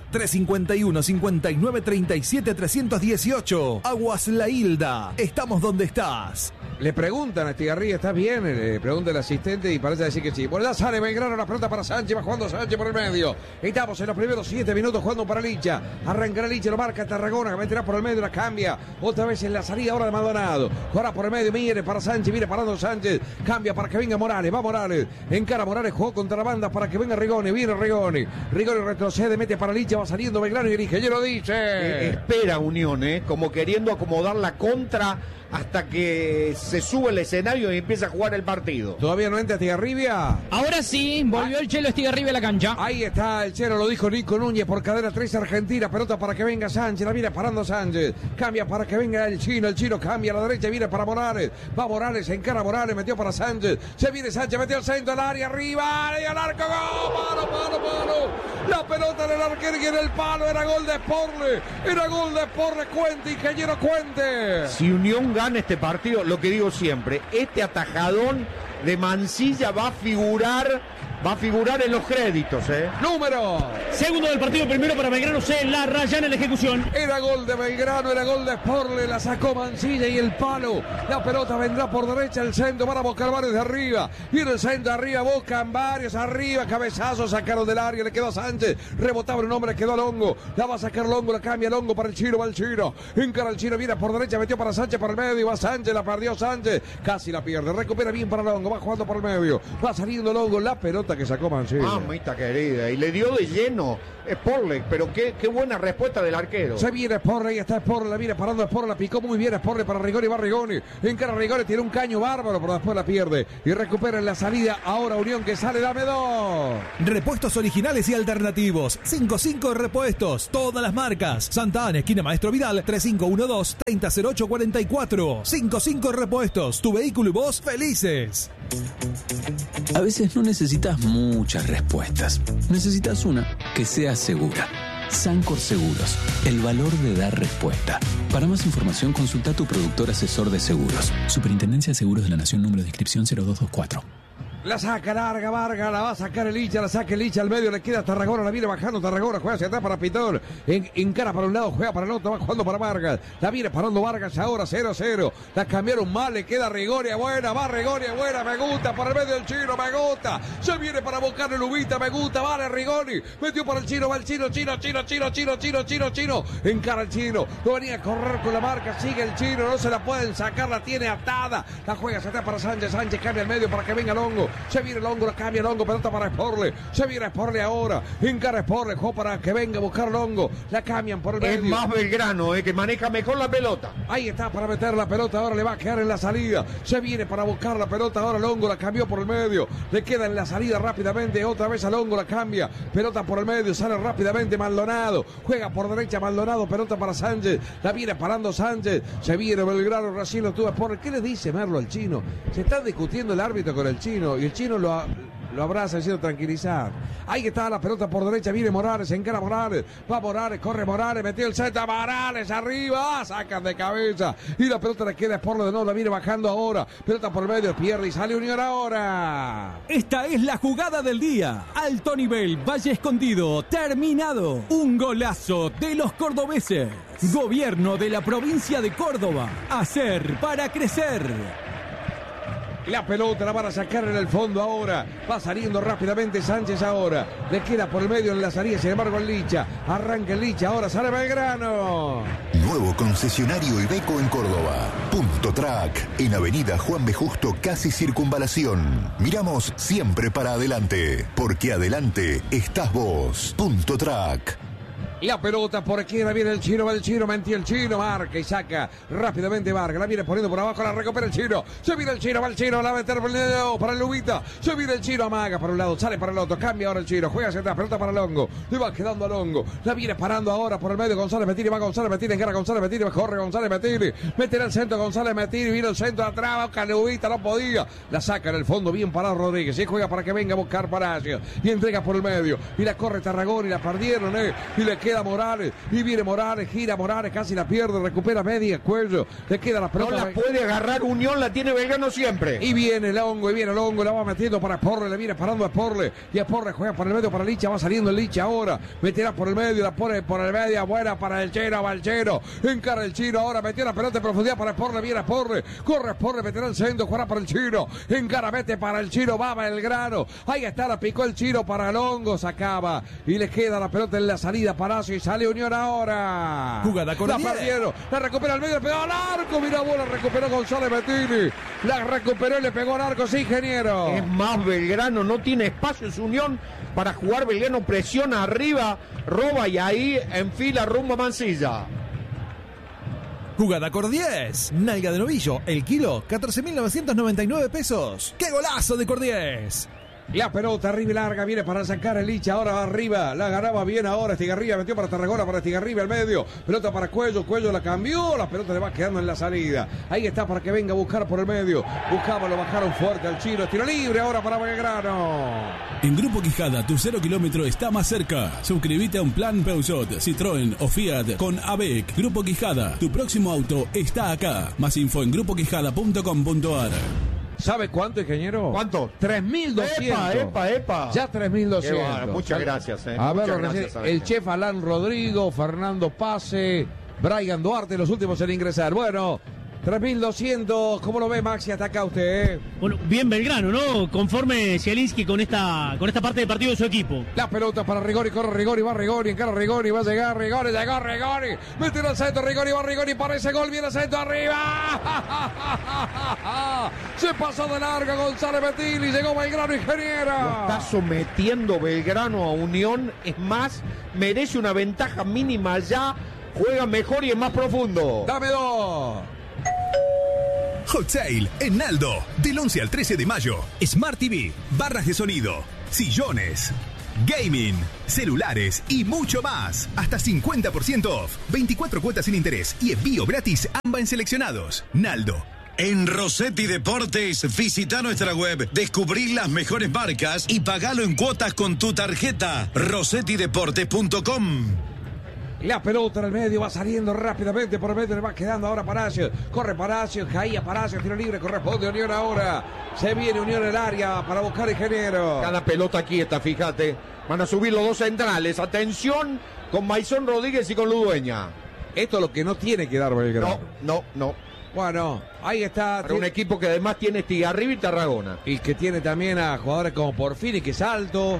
351-5937-318. Aguas La Hilda. Estamos donde estás. Le preguntan a Estigarribia, ¿estás bien? Le pregunta el asistente y parece decir que sí. Bueno, ya sale Belgrano, la pelota para Sánchez, va jugando Sánchez por el medio. Estamos en los primeros 7 minutos jugando para Licha. Arrancará Licha, lo marca Tarragona, que meterá por el medio, la cambia. Otra vez en la salida ahora de Maldonado. Jugará por el medio, mire para Sánchez, viene parando Sánchez. Cambia para que venga Morales, va Morales. Encara Morales, jugó contra la banda para que venga Rigoni, viene Rigoni. Rigoni retrocede, mete para Licha, va saliendo Belgrano y el ingeniero dice. Espera Unión, como queriendo acomodar la contra hasta que se sube el escenario y empieza a jugar el partido. ¿Todavía no entra Estigarribia? Ahora sí, volvió el Chelo Estigarribia a la cancha. Ahí está el Chelo, lo dijo Nico Núñez por Cadena 3 Argentina. Pelota para que venga Sánchez, la viene parando Sánchez. Cambia para que venga el chino cambia a la derecha, viene para Morales. Va Morales, encara Morales, metió para Sánchez. Se viene Sánchez, metió el centro al área, arriba, y al arco, gol, palo. La pelota en el arquero y en el palo, era gol de Sporle. Cuente, ingeniero, cuente. Si Unión gana este partido, lo que digo siempre, este atajadón de Mancilla va a figurar en los créditos, Número. Segundo del partido, primero para Belgrano, se la rayan en la ejecución. Era gol de Belgrano, era gol de Sporle, la sacó Mancilla y el palo. La pelota vendrá por derecha, el centro para buscar varios de arriba. Y en el centro arriba, buscan varios arriba, cabezazo, sacaron del área, le quedó a Sánchez. Rebotaba un hombre, quedó a Longo. La va a sacar Longo, la cambia Longo para el Chino, va el Chino. Encara el Chino, viene por derecha, metió para Sánchez por el medio, va Sánchez, la perdió Sánchez. Casi la pierde, recupera bien para Longo, va jugando por el medio. Va saliendo Longo, la pelota pelota que sacó Mancini. Mamita querida, y le dio de lleno Sporle, pero qué buena respuesta del arquero. Se viene Sporle, ahí está Sporle, la viene parando Sporle, la picó muy bien Sporle para Rigoni, va Rigoni, encara Rigoni, tiene un caño bárbaro, pero después la pierde y recupera en la salida. Ahora Unión que sale, dame 2. Repuestos originales y alternativos. 55 repuestos, todas las marcas. Santa Ana, esquina Maestro Vidal, 3512-300844. 55 repuestos, tu vehículo y vos felices. A veces no necesitas muchas respuestas. Necesitas una que sea segura. Sancor Seguros, el valor de dar respuesta. Para más información, consulta a tu productor asesor de seguros. Superintendencia de Seguros de la Nación, número de inscripción 0224. La saca larga Vargas, la va a sacar el Licha, la saca el Licha al medio, le queda Tarragona, la viene bajando Tarragona, juega hacia atrás para Pitón, encara para un lado, juega para el otro, va jugando para Vargas, la viene parando Vargas ahora 0-0, la cambiaron mal, le queda Rigoria, buena, va Rigoria, buena, me gusta, por el medio del chino, me gusta, se viene para buscar el Ubita, me gusta, vale Rigoni, metió para el chino, va el chino, encara el chino, no venía a correr con la marca, sigue el chino, no se la pueden sacar, la tiene atada, la juega hacia atrás para Sánchez, Sánchez cambia el medio para que venga Longo. Se viene Longo, la cambia Longo, pelota para Sporle. Se viene Sporle ahora. Encara Sporle, juego para que venga a buscar Longo. La cambian por el medio. Es más Belgrano, que maneja mejor la pelota. Ahí está para meter la pelota, ahora le va a quedar en la salida. Se viene para buscar la pelota, ahora Longo la cambió por el medio. Le queda en la salida rápidamente, otra vez a Longo la cambia. Pelota por el medio, sale rápidamente Maldonado. Juega por derecha Maldonado, pelota para Sánchez. La viene parando Sánchez. Se viene Belgrano, recién lo tuvo Sporle. ¿Qué le dice Merlo al chino? Se está discutiendo el árbitro con el chino. Y el chino lo abraza diciendo tranquilizar. Ahí está la pelota por derecha, viene Morales, encara Morales, va Morales, corre Morales, metió el centro, Morales arriba, sacan de cabeza y la pelota le queda Sporle de nuevo, la viene bajando ahora, pelota por medio, pierde y sale Unión ahora. Esta es la jugada del día. Alto nivel, Valle Escondido, terminado. Un golazo de los cordobeses. Gobierno de la provincia de Córdoba. Hacer para crecer. La pelota la van a sacar en el fondo ahora. Va saliendo rápidamente Sánchez ahora. Le queda por el medio en la salida, sin embargo el Licha. Arranca el Licha, ahora sale Belgrano. Nuevo concesionario Iveco en Córdoba. Punto Track, en Avenida Juan B. Justo, casi Circunvalación. Miramos siempre para adelante, porque adelante estás vos. Punto Track. La pelota por izquierda, viene el chino, va el chino, mentía el chino, marca y saca rápidamente Vargas, la viene poniendo por abajo, la recupera el chino, se viene el chino, va el chino, la va a meter para el Lubita, se viene el chino, amaga para un lado, sale para el otro, cambia ahora el chino, juega hacia atrás, pelota para Longo, le va quedando a Longo, la viene parando ahora por el medio González Metini, va González Metini, encara González Metini, corre González Metini, meterá el centro González Metini, viene el centro atrás, busca Lubita, no podía, la saca en el fondo, bien parado Rodríguez, y juega para que venga a buscar Palacio, y entrega por el medio, y la corre Tarragona, y la perdieron, y le queda Morales, y viene Morales, gira Morales, casi la pierde, recupera media, cuello, le queda la pelota. No la puede agarrar Unión, la tiene Belgrano siempre. Y viene Longo, la va metiendo para Sporle, le viene parando a Sporle, y Sporle juega por el medio para Licha, va saliendo el Licha ahora, meterá por el medio, la pone por el medio, buena para el Chino, va el Chino, encara el Chino, ahora metió la pelota en profundidad para Sporle, viene Sporle, corre Sporle, meterá el centro, jugará para el Chino, encara, mete para el Chino, va Belgrano, ahí está, la picó el Chino para Longo, sacaba, y le queda la pelota en la salida, Palacio, y sale Unión ahora. Jugada con la perdieron, la recupera al medio, le pegó al arco, mira vos, la recuperó González Metini, la recuperó y le pegó al arco, sí, ingeniero. Es más Belgrano, no tiene espacio su Unión para jugar, Belgrano presiona arriba, roba y ahí enfila rumbo a Mansilla. Jugada Cordiés, nalga de novillo, el kilo, 14.999 pesos. ¡Qué golazo de Cordiés! La pelota arriba y larga, viene para sacar el Licha, ahora va arriba, la ganaba bien ahora Estigarribia, metió para Tarragona, para Estigarribia al medio, pelota para Cuello, Cuello la cambió, la pelota le va quedando en la salida, ahí está para que venga a buscar por el medio, buscaba, lo bajaron fuerte al chino, tiro libre ahora para Belgrano. En Grupo Quijada, tu 0 kilómetro está más cerca. Suscríbete a un plan Peugeot, Citroën o Fiat con ABEC. Grupo Quijada, tu próximo auto está acá. Más info en grupoquijada.com.ar. ¿Sabe cuánto, ingeniero? ¿Cuánto? 3.200. Epa. Ya 3.200. Muchas gracias. A ver, gracias, el chef Alan Rodrigo, Fernando Pase, Brian Duarte, los últimos en ingresar. Bueno, 3.200, ¿cómo lo ve Maxi? Hasta acá usted, Bueno, bien Belgrano, ¿no? Conforme Zielinski con esta parte del partido de su equipo. La pelota para Rigoni, corre Rigoni, va Rigoni, encara Rigoni, va a llegar Rigoni, llegó Rigoni, mete al centro Rigoni, va Rigoni, para ese gol, viene el centro arriba. Se pasó de larga González Bettini, llegó Belgrano, ingeniero. Lo está sometiendo Belgrano a Unión, es más, merece una ventaja mínima ya, juega mejor y es más profundo. Dame 2. Hot Sale en Naldo, del 11 al 13 de mayo. Smart TV, barras de sonido, sillones, gaming, celulares y mucho más. Hasta 50% off, 24 cuotas sin interés y envío gratis ambas en seleccionados. Naldo. En Rossetti Deportes, visita nuestra web, descubrí las mejores marcas y pagalo en cuotas con tu tarjeta. rossettideportes.com. La pelota en el medio va saliendo rápidamente por el medio, le va quedando ahora Palacios. Corre Palacios, caía Palacios, tiro libre, corresponde Unión ahora. Se viene Unión en el área para buscar ingeniero. Cada pelota aquí está, fíjate. Van a subir los dos centrales. Atención con Maison Rodríguez y con Ludueña. Esto es lo que no tiene que dar Belgrano. No. Bueno, ahí está. Para un equipo que además tiene Estigarribia y Tarragona. Y que tiene también a jugadores como Porfiri, que es alto.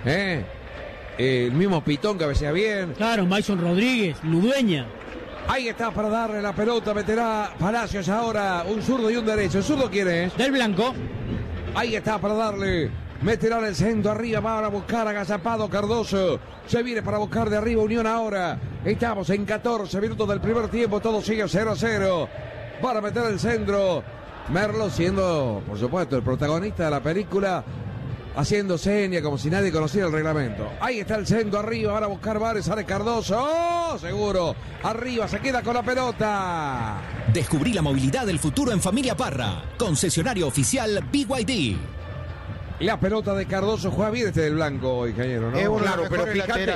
El mismo Pitón que cabecea bien. Claro, Maison Rodríguez, Ludueña. Ahí está para darle la pelota, meterá Palacios ahora, un zurdo y un derecho. ¿El zurdo quién es? Del Blanco. Ahí está para darle, meterá en el centro arriba, va a buscar agazapado Cardoso. Se viene para buscar de arriba Unión ahora. Estamos en 14 minutos del primer tiempo, todo sigue 0-0. Para meter el centro. Merlo siendo, por supuesto, el protagonista de la película, haciendo seña como si nadie conociera el reglamento. Ahí está el centro arriba, van a buscar Vares, sale Cardoso. ¡Oh! Seguro. Arriba, se queda con la pelota. Descubrí la movilidad del futuro en Familia Parra. Concesionario oficial BYD. La pelota de Cardoso juega bien este del Blanco, ingeniero, ¿no? Claro, pero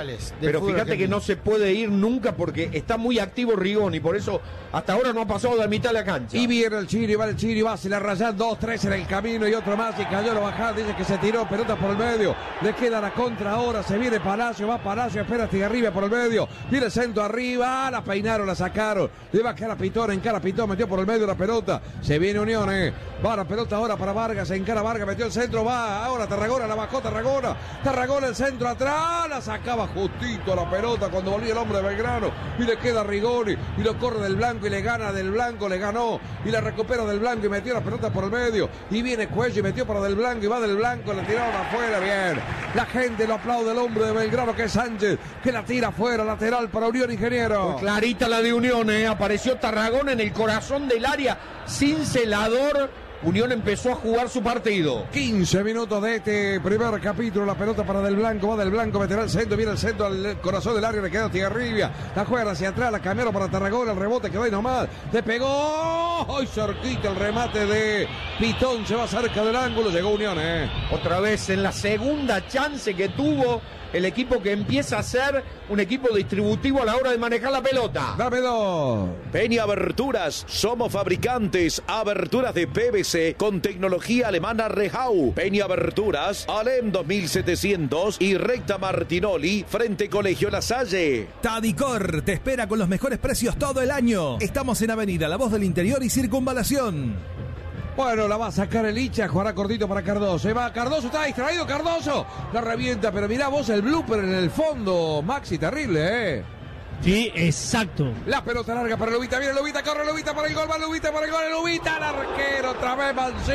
fíjate que no se puede ir nunca porque está muy activo Rigoni, por eso hasta ahora no ha pasado de la mitad de la cancha. Y viene el Chiri, va, se la rayan 2-3 en el camino y otro más y cayó la bajada, dice que se tiró, pelota por el medio, le queda la contra ahora, se viene Palacio, va Palacio, espera Estigarribia por el medio, viene el centro arriba, la peinaron, la sacaron, le va a cara Pitón, encara Pitón, metió por el medio la pelota, se viene Unión, va la pelota ahora para Vargas, encara Vargas, metió el centro, va ahora Tarragona, la bajó Tarragona el centro atrás, la sacaba justito la pelota cuando volvía el hombre de Belgrano y le queda Rigoni y lo corre del Blanco y le gana del Blanco, le ganó y la recupera del Blanco y metió la pelota por el medio y viene Cuello y metió para del Blanco y va del Blanco, le tiraron afuera, bien, la gente lo aplaude el hombre de Belgrano que es Sánchez, que la tira afuera, lateral para Unión, ingeniero. Muy clarita la de Unión, apareció Tarragona en el corazón del área, sin celador. Unión empezó a jugar su partido. 15 minutos de este primer capítulo. La pelota para Del Blanco. Va Del Blanco, meterá el centro. Viene el centro al corazón del área. Le queda Estigarribia. La juega hacia atrás. La cambiaron para Tarragona. El rebote quedó ahí nomás. Le pegó. Hoy cerquita el remate de Pitón. Se va cerca del ángulo. Llegó Unión, Otra vez en la segunda chance que tuvo el equipo que empieza a ser un equipo distributivo a la hora de manejar la pelota. Dame 2. Peña Aberturas, somos fabricantes, aberturas de PVC con tecnología alemana Rehau. Peña Aberturas, Alem 2700 y Recta Martinoli, frente Colegio La Salle. Tadicor te espera con los mejores precios todo el año. Estamos en Avenida La Voz del Interior y Circunvalación. Bueno, la va a sacar el Licha, jugará cortito para Cardoso. Va Cardoso, está distraído Cardoso. La revienta, pero mirá vos el blooper en el fondo. Maxi, terrible, Sí, exacto. La pelota larga para Lubita, viene Lubita, corre Lubita para el gol, va Lubita para el gol, Lubita, el arquero, otra vez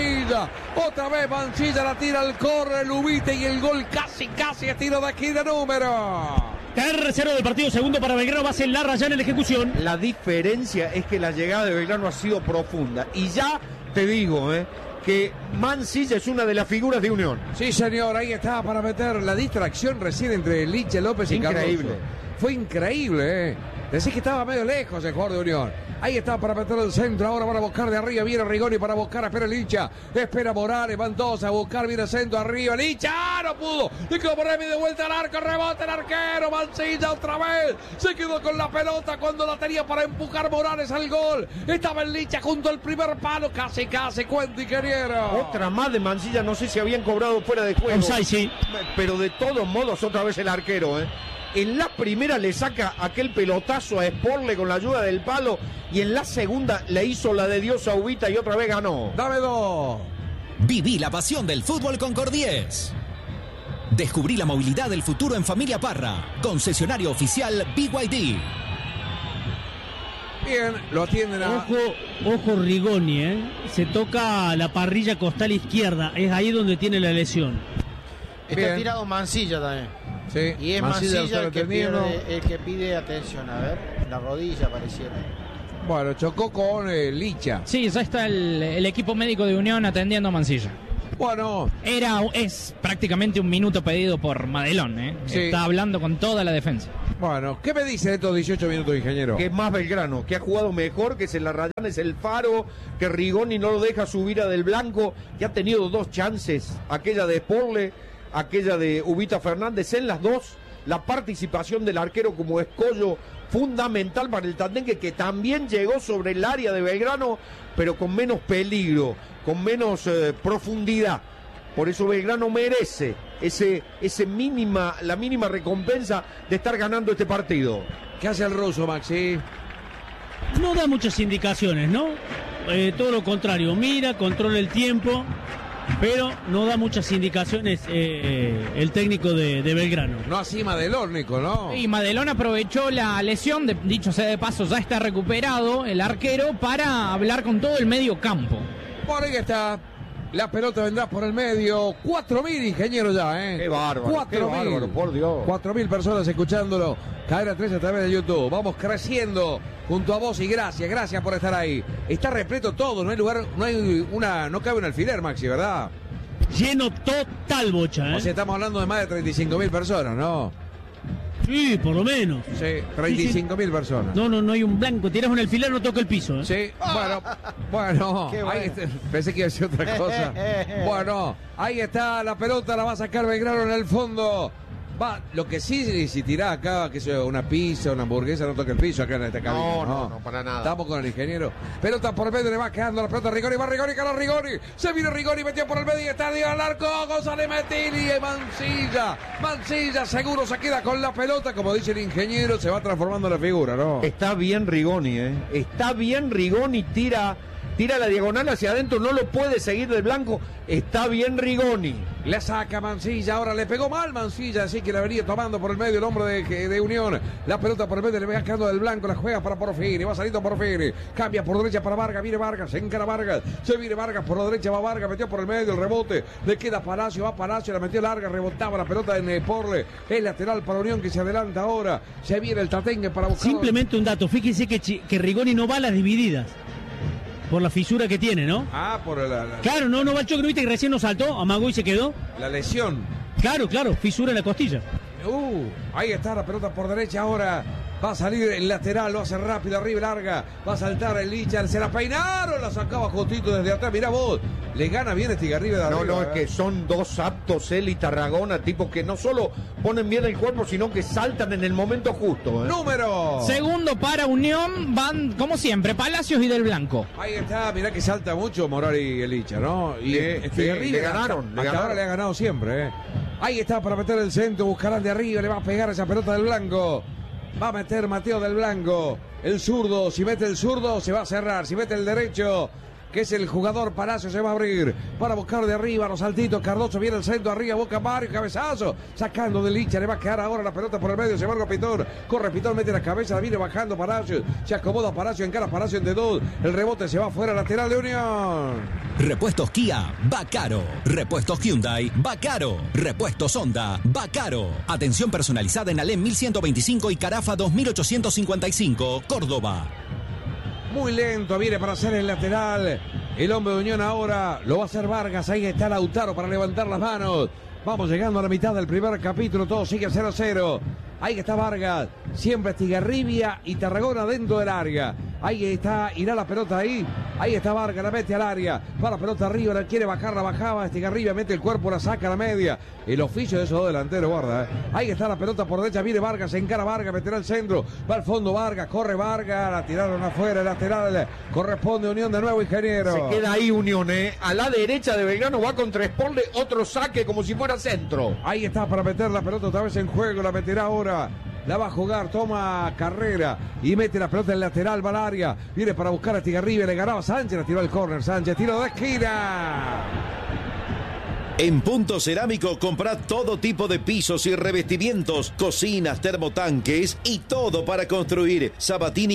Mancilla, la tira al corre Lubita y el gol casi es tiro de esquina número. Tercero del partido, segundo para Belgrano, va a ser Larra ya en la ejecución. La diferencia es que la llegada de Belgrano ha sido profunda y ya te digo, que Mancilla es una de las figuras de Unión. Sí, señor, ahí está para meter la distracción recién entre Liche López y Cardoso. Increíble. Fue increíble, Decís que estaba medio lejos el jugador de Unión. Ahí está para meter el centro. Ahora van a buscar de arriba. Viene Rigoni para buscar. Espera Licha. Espera Morales. Van todos a buscar. Viene el centro arriba. Licha. No pudo. Y como Remy de vuelta al arco. Rebote el arquero. Mancilla otra vez. Se quedó con la pelota cuando la tenía para empujar Morales al gol. Estaba el Licha junto al primer palo. Casi. Cuenta, ingeniero. Otra más de Mancilla. No sé si habían cobrado fuera de juego. Onside, sí. Pero de todos modos, otra vez el arquero, En la primera le saca aquel pelotazo a Sporle con la ayuda del palo y en la segunda le hizo la de Dios a Ubita y otra vez ganó. Dame 2. Viví la pasión del fútbol con Cordies. Descubrí la movilidad del futuro en Familia Parra. Concesionario oficial BYD. Bien, lo atienden a... Ojo Rigoni, se toca la parrilla costal izquierda, es ahí donde tiene la lesión. Está tirado Mancilla también. Sí, y es Mancilla el que pide atención. A ver, la rodilla pareciera. Bueno, chocó con Licha. Sí, ya está el equipo médico de Unión atendiendo a Mancilla. Bueno. Es prácticamente un minuto pedido por Madelón, Sí. Está hablando con toda la defensa. Bueno, ¿qué me dice de estos 18 minutos, ingeniero? Que es más Belgrano, que ha jugado mejor, que en la Rayana es el faro, que Rigoni no lo deja subir a Del Blanco, que ha tenido 2 chances, aquella de Sporle, aquella de Ubita Fernández, en las 2, la participación del arquero como escollo fundamental para el Tandengue, que también llegó sobre el área de Belgrano, pero con menos peligro, con menos profundidad. Por eso Belgrano merece la mínima recompensa de estar ganando este partido. ¿Qué hace el ruso, Maxi? No da muchas indicaciones, ¿no? Todo lo contrario, mira, controla el tiempo, pero no da muchas indicaciones el técnico de Belgrano. No así Madelón, Nico, ¿no? Y Madelón aprovechó la lesión, dicho sea de paso, ya está recuperado el arquero para hablar con todo el medio campo. Por ahí está. La pelota vendrá por el medio. 4.000 ingenieros ya, Qué bárbaro, qué bárbaro, por Dios. 4.000 personas escuchándolo. Cadena 13 a través de YouTube. Vamos creciendo junto a vos y gracias por estar ahí. Está repleto todo, no hay lugar, no cabe un alfiler, Maxi, ¿verdad? Lleno total, Bocha, O sea, estamos hablando de más de 35.000 personas, ¿no? Sí, por lo menos. Sí, 35.000 personas. No hay un blanco. Tiras un alfiler, no toca el piso. Sí, bueno. Ahí está. Pensé que iba a decir otra cosa. Bueno, ahí está la pelota, la va a sacar Belgrano en el fondo. Lo que sí, si tirá acá, que sea una pizza, una hamburguesa, no toca el piso acá en esta cabina. No, para nada. Estamos con el ingeniero. Pelota por el medio, le va quedando la pelota a Rigoni, va Rigoni, cara Rigoni. Se vino Rigoni, metió por el medio y está arriba al arco. González Mettini y Mancilla seguro se queda con la pelota. Como dice el ingeniero, se va transformando la figura, ¿no? Está bien Rigoni, Está bien Rigoni, tira la diagonal hacia adentro, no lo puede seguir Del Blanco. Está bien Rigoni. Le saca Mancilla, ahora le pegó mal Mancilla, así que la venía tomando por el medio el hombre de Unión. La pelota por el medio, le va quedando Del Blanco, la juega para Porfiri, va saliendo Porfiri, cambia por derecha para Vargas, viene Vargas, se encara Vargas, se viene Vargas por la derecha, va Vargas, metió por el medio el rebote, le queda Palacio, va Palacio, la metió larga, rebotaba la pelota en Porle, es lateral para Unión que se adelanta ahora, se viene el Tatengue para buscar. Simplemente un dato, fíjense que Rigoni no va a las divididas. Por la fisura que tiene, ¿no? Por la... Claro, no va al choque, ¿no viste que recién nos saltó? Amagó y se quedó. La lesión. Claro, fisura en la costilla. Ahí está la pelota por derecha ahora. Va a salir el lateral, lo hace rápido, arriba larga. Va a saltar el Licha, se la peinaron, la sacaba justito desde atrás. Mirá vos, le gana bien Estigarribia de arriba. No, es que son 2 aptos, él y Tarragona, tipos que no solo ponen bien el cuerpo, sino que saltan en el momento justo. ¡Número! Segundo para Unión, van como siempre, Palacios y Del Blanco. Ahí está, mirá que salta mucho Morari y el Licha, ¿no? Y le ganaron. Hasta ahora le ha ganado siempre, Ahí está para meter el centro, buscarán de arriba, le va a pegar esa pelota Del Blanco. Va a meter Mateo Del Blanco, el zurdo, si mete el zurdo se va a cerrar, si mete el derecho, que es el jugador Palacio, se va a abrir para buscar de arriba los saltitos. Cardoso viene el centro, arriba Boca Mario, cabezazo, sacando de Licha, le va a quedar ahora la pelota por el medio, se va Pitón, corre Pitón, mete la cabeza, la viene bajando Palacio, se acomoda Palacio, encara Palacio en D2, el rebote se va fuera, lateral de Unión. Repuestos Kia, va caro. Repuestos Hyundai, va caro. Repuestos Honda, va caro. Atención personalizada en Alem 1125 y Carafa 2855, Córdoba. Muy lento, viene para hacer el lateral. El hombre de Unión ahora lo va a hacer Vargas. Ahí está Lautaro para levantar las manos. Vamos llegando a la mitad del primer capítulo. Todo sigue 0-0. Ahí está Vargas. Siempre Estigarribia y Tarragona dentro del área. Ahí está, irá la pelota ahí. Ahí está Vargas, la mete al área. Va la pelota arriba, la quiere bajar, la bajaba. Estigarribia mete el cuerpo, la saca a la media. El oficio de esos dos delanteros, guarda. Ahí está la pelota por derecha, viene Vargas, se encara Vargas, meterá el centro. Va al fondo Vargas, corre Vargas, la tiraron afuera, el lateral. Corresponde Unión de nuevo, ingeniero. Se queda ahí Unión, a la derecha de Belgrano, va contra Sport, otro saque como si fuera centro. Ahí está para meter la pelota otra vez en juego, la meterá ahora. La va a jugar, toma carrera y mete la pelota en el lateral, va al área. Viene para buscar a Estigarribia, le ganaba Sánchez, la tiró al córner. Sánchez, tiro de esquina. En Punto Cerámico comprá todo tipo de pisos y revestimientos, cocinas, termotanques y todo para construir. Sabatini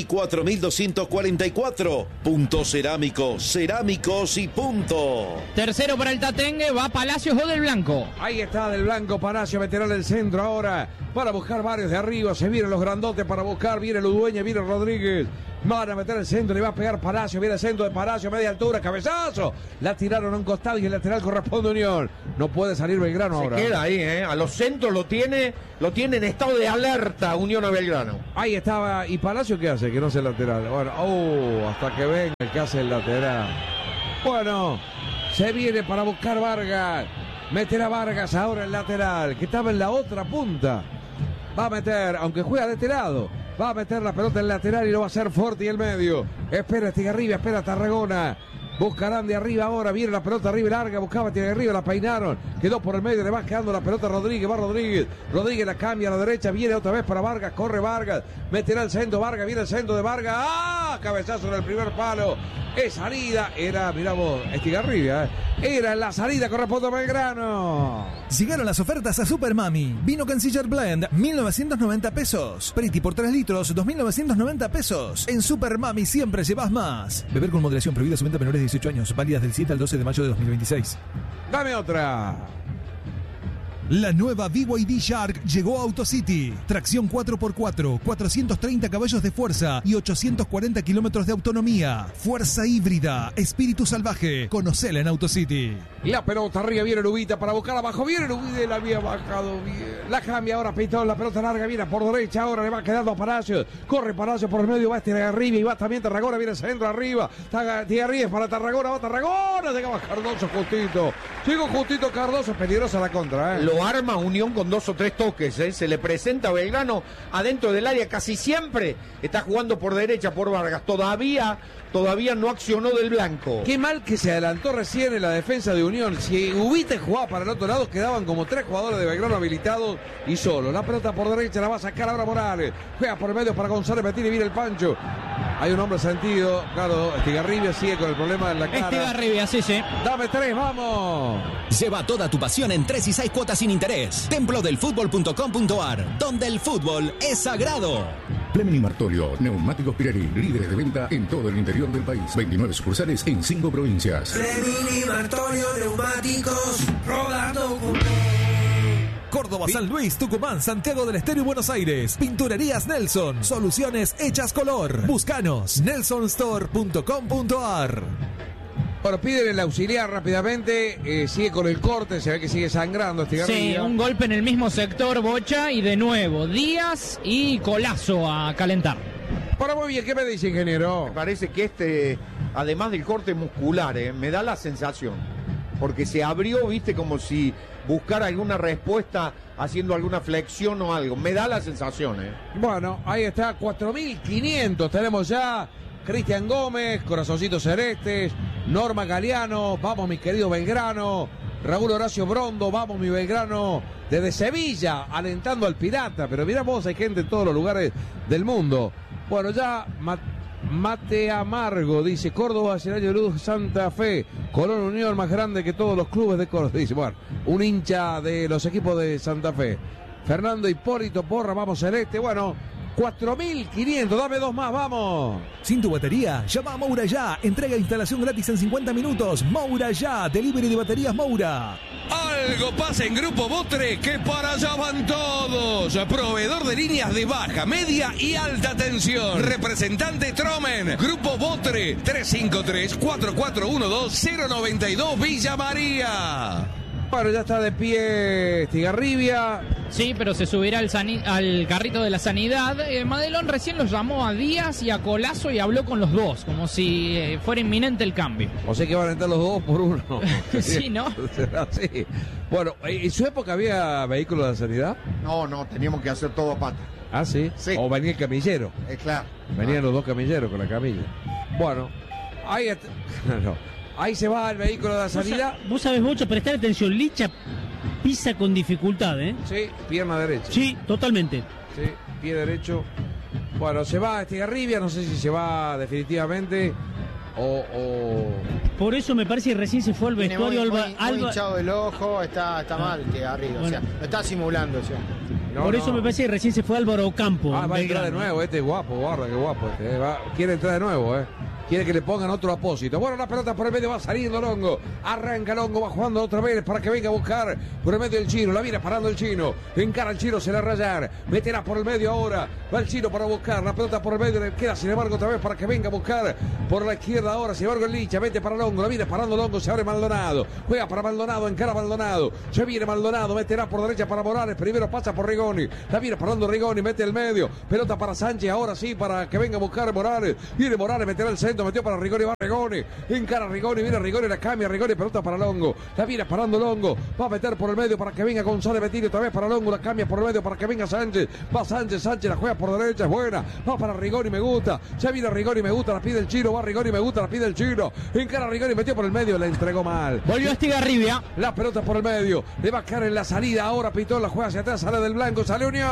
4244. Punto Cerámico, cerámicos y punto. Tercero para el Tatengue, va Palacios o del Blanco. Ahí está del Blanco, Palacio, meterá en el centro ahora para buscar varios de arriba. Se vienen los grandotes para buscar, viene Ludueña, viene Rodríguez. Van a meter el centro, le va a pegar Palacio, viene el centro de Palacio, media altura, cabezazo. La tiraron a un costado y el lateral corresponde a Unión. No puede salir Belgrano ahora. Se queda ahí, a los centros lo tiene en estado de alerta Unión a Belgrano. Ahí estaba, ¿y Palacio qué hace? Que no hace el lateral. Bueno, hasta que venga el que hace el lateral. Bueno, se viene para buscar Vargas. Meterá Vargas ahora el lateral, que estaba en la otra punta. Va a meter, aunque juega de este lado. Va a meter la pelota en el lateral y lo va a hacer Forti y el medio. Espera Estigarribia, espera Tarragona. Buscarán de arriba ahora, viene la pelota arriba larga, buscaba Estigarribia, la peinaron. Quedó por el medio, le va quedando la pelota a Rodríguez, va Rodríguez. Rodríguez la cambia a la derecha, viene otra vez para Vargas, corre Vargas. Meterá el centro, Vargas, viene el centro de Vargas. ¡Ah! Cabezazo en el primer palo. Es salida, era, mirá vos, Estigarribia, era la salida, corresponde a Belgrano. Llegaron las ofertas a Super Mami. Vino Canciller Blend, 1.990 pesos. Priti por 3 litros, 2.990 pesos. En Super Mami siempre llevas más. Beber con moderación, prohibida su venta a menores de 18 años. Válidas del 7 al 12 de mayo de 2026. Dame otra. La nueva BYD Shark llegó a AutoCity. Tracción 4x4, 430 caballos de fuerza y 840 kilómetros de autonomía. Fuerza híbrida, espíritu salvaje. Conocela en AutoCity. La pelota arriba, viene Lubita para buscar abajo. Viene Lubita, la había bajado bien. La cambia ahora Pitón, la pelota larga, viene por derecha. Ahora le va quedando a Palacios. Corre Palacios por el medio, va arriba y va también Tarragona. Viene el centro arriba. Estigarribia para Tarragona, va Tarragona. Llegaba Cardoso justito. Llegó justito Cardoso, peligrosa la contra, Lo arma Unión con 2 o 3 toques, se le presenta a Belgrano adentro del área, casi siempre está jugando por derecha por Vargas, todavía no accionó del Blanco. Qué mal que se adelantó recién en la defensa de Unión. Si Ubite jugaba para el otro lado, quedaban como 3 jugadores de Belgrano habilitados y solo. La pelota por derecha la va a sacar ahora Morales, juega por el medio para González Betini, viene el Pancho. Hay un hombre sentido, claro, Estigarribia sigue con el problema en la cara. Estigarribia, sí. Dame 3, vamos. Lleva toda tu pasión en 3 y 6 cuotas sin interés. Templodelfutbol.com.ar, donde el fútbol es sagrado. Fleming y Martolio, neumáticos Pirelli, líderes de venta en todo el interior del país. 29 sucursales en 5 provincias. Fleming y Martolio, neumáticos, rodando con... Córdoba, San Luis, Tucumán, Santiago del Estero y Buenos Aires. Pinturerías Nelson. Soluciones hechas color. Búscanos. nelsonstore.com.ar. Bueno, piden el auxiliar rápidamente. Sigue con el corte. Se ve que sigue sangrando Estigarribia. Sí, un golpe en el mismo sector, Bocha. Y de nuevo, Díaz y Colazo a calentar. Para muy bien, ¿qué me dice, ingeniero? Me parece que además del corte muscular, me da la sensación. Porque se abrió, viste, como si buscara alguna respuesta haciendo alguna flexión o algo. Me da la sensación, Bueno, ahí está, 4.500. Tenemos ya Cristian Gómez, Corazoncitos Celestes, Norma Galeano, vamos mi querido Belgrano, Raúl Horacio Brondo, vamos mi Belgrano, desde Sevilla, alentando al Pirata. Pero mirá vos, hay gente en todos los lugares del mundo. Bueno, ya... Mate Amargo dice Córdoba, escenario de Luz Santa Fe, Colón Unión más grande que todos los clubes de Córdoba. Dice, bueno, un hincha de los equipos de Santa Fe. Fernando Hipólito Porra, vamos Celeste. Bueno, 4.500, dame 2 más, vamos. Sin tu batería, llama a Moura Ya. Entrega e instalación gratis en 50 minutos. Moura Ya, delivery de baterías Moura. Algo pasa en Grupo Botre, que para allá van todos. Proveedor de líneas de baja, media y alta tensión. Representante Tromen. Grupo Botre, 353-4412-092 Villa María. Bueno, ya está de pie Estigarribia. Sí, pero se subirá al carrito de la sanidad. Madelón recién los llamó a Díaz y a Colazo y habló con los dos, como si fuera inminente el cambio. O sea que van a entrar los dos por uno. Sí, ¿no? Sí. Bueno, ¿en su época había vehículos de la sanidad? No, teníamos que hacer todo a pata. Ah, sí. O venía el camillero. Claro. Venían los dos camilleros con la camilla. Bueno, ahí está. No. Ahí se va el vehículo de la sanidad. Vos sabés mucho, prestar atención. Licha pisa con dificultad, ¿eh? Sí, pierna derecha. Sí, totalmente. Sí, pie derecho. Bueno, se va Estigarribia, no sé si se va definitivamente o... Por eso me parece que recién se fue al vestuario. Muy hinchado del ojo, está mal Estigarribia, bueno. O sea, lo está simulando. O sea. Por eso me parece que recién se fue Álvaro Ocampo. Va a entrar de nuevo, este es guapo, guarda, qué guapo. Quiere entrar de nuevo, Quiere que le pongan otro apósito. Bueno, la pelota por el medio va saliendo Longo. Arranca Longo, va jugando otra vez para que venga a buscar por el medio el Chino. La viene parando el Chino. Encara el Chino, se la rayar. Meterá por el medio ahora. Va el Chino para buscar. La pelota por el medio le queda, sin embargo, otra vez para que venga a buscar por la izquierda ahora. Sin embargo, el Licha mete para Longo. La viene parando Longo. Se abre Maldonado. Juega para Maldonado. Encara Maldonado. Se viene Maldonado. Meterá por derecha para Morales. Primero pasa por Rigoni. La viene parando Rigoni. Mete el medio. Pelota para Sánchez. Ahora sí, para que venga a buscar Morales. Viene Morales. Meterá el centro. Metió para Rigoni. Va Rigoni, encara Rigoni, viene Rigoni, la cambia Rigoni, pelota para Longo, la viene parando Longo, va a meter por el medio para que venga González Bettini, otra vez para Longo, la cambia por el medio para que venga Sánchez, va Sánchez, la juega por derecha, es buena, va para Rigoni, me gusta, ya viene Rigoni, me gusta, la pide el Chino, va Rigoni, me gusta, la pide el Chino, encara Rigoni, metió por el medio, la entregó mal. Volvió Estigarribia. La pelota por el medio, le va a caer en la salida, ahora Pitón la juega hacia atrás, sale del blanco, sale Unión.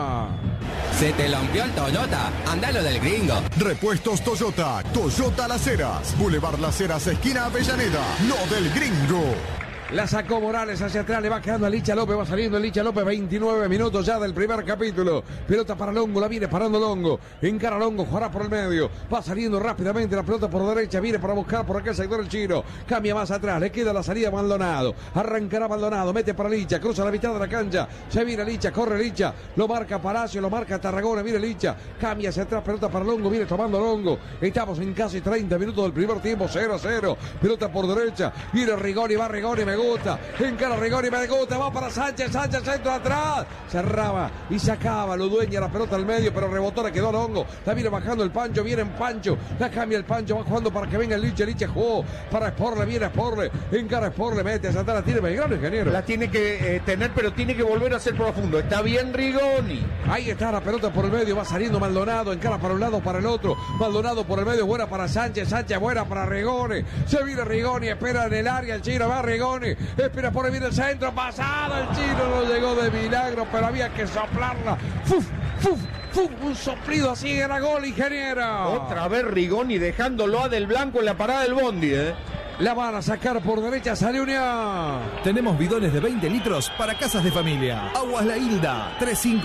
Se te rompió el Toyota, andalo del gringo. Repuestos Toyota, Toyota Las Heras, Boulevard Las Heras, esquina Avellaneda, no del gringo. La sacó Morales hacia atrás, le va quedando a Licha López, va saliendo el Licha López, 29 minutos ya del primer capítulo. Pelota para Longo, la viene parando Longo, encara Longo, jugará por el medio, va saliendo rápidamente la pelota por derecha, viene para buscar por aquel sector el Chino, cambia más atrás, le queda la salida a Maldonado, arrancará Maldonado, mete para Licha, cruza la mitad de la cancha, se viene Licha, corre Licha, lo marca Palacio, lo marca Tarragona, viene Licha, cambia hacia atrás, pelota para Longo, viene tomando Longo, estamos en casi 30 minutos del primer tiempo, 0-0, pelota por derecha, viene Rigoni, va Rigoni, me gusta, encara Rigoni, me gusta, va para Sánchez, centro atrás, cerraba y sacaba, lo dueña la pelota al medio, pero rebotó, le quedó Longo, la viene bajando el Pancho, viene en Pancho, la cambia el Pancho, va jugando para que venga el Licha jugó para Sporle, viene Sporle, encara Sporle, mete hacia atrás, la tiene Belgrano, ingeniero. La tiene que tener, pero tiene que volver a ser profundo, está bien Rigoni. Ahí está la pelota por el medio, va saliendo Maldonado, encara para un lado, para el otro, Maldonado por el medio, buena para Sánchez, buena para Rigoni, se viene Rigoni, espera en el área, el Chino, va Rigoni, espera por ahí, viene el centro, pasado, el Chino no llegó de milagro, pero había que soplarla, un soplido así era gol, ingeniero. Otra vez Rigoni dejándolo a Del Blanco en la parada del bondi, La van a sacar por derecha, sale Unión. Tenemos bidones de 20 litros para casas de familia. Aguas La Hilda,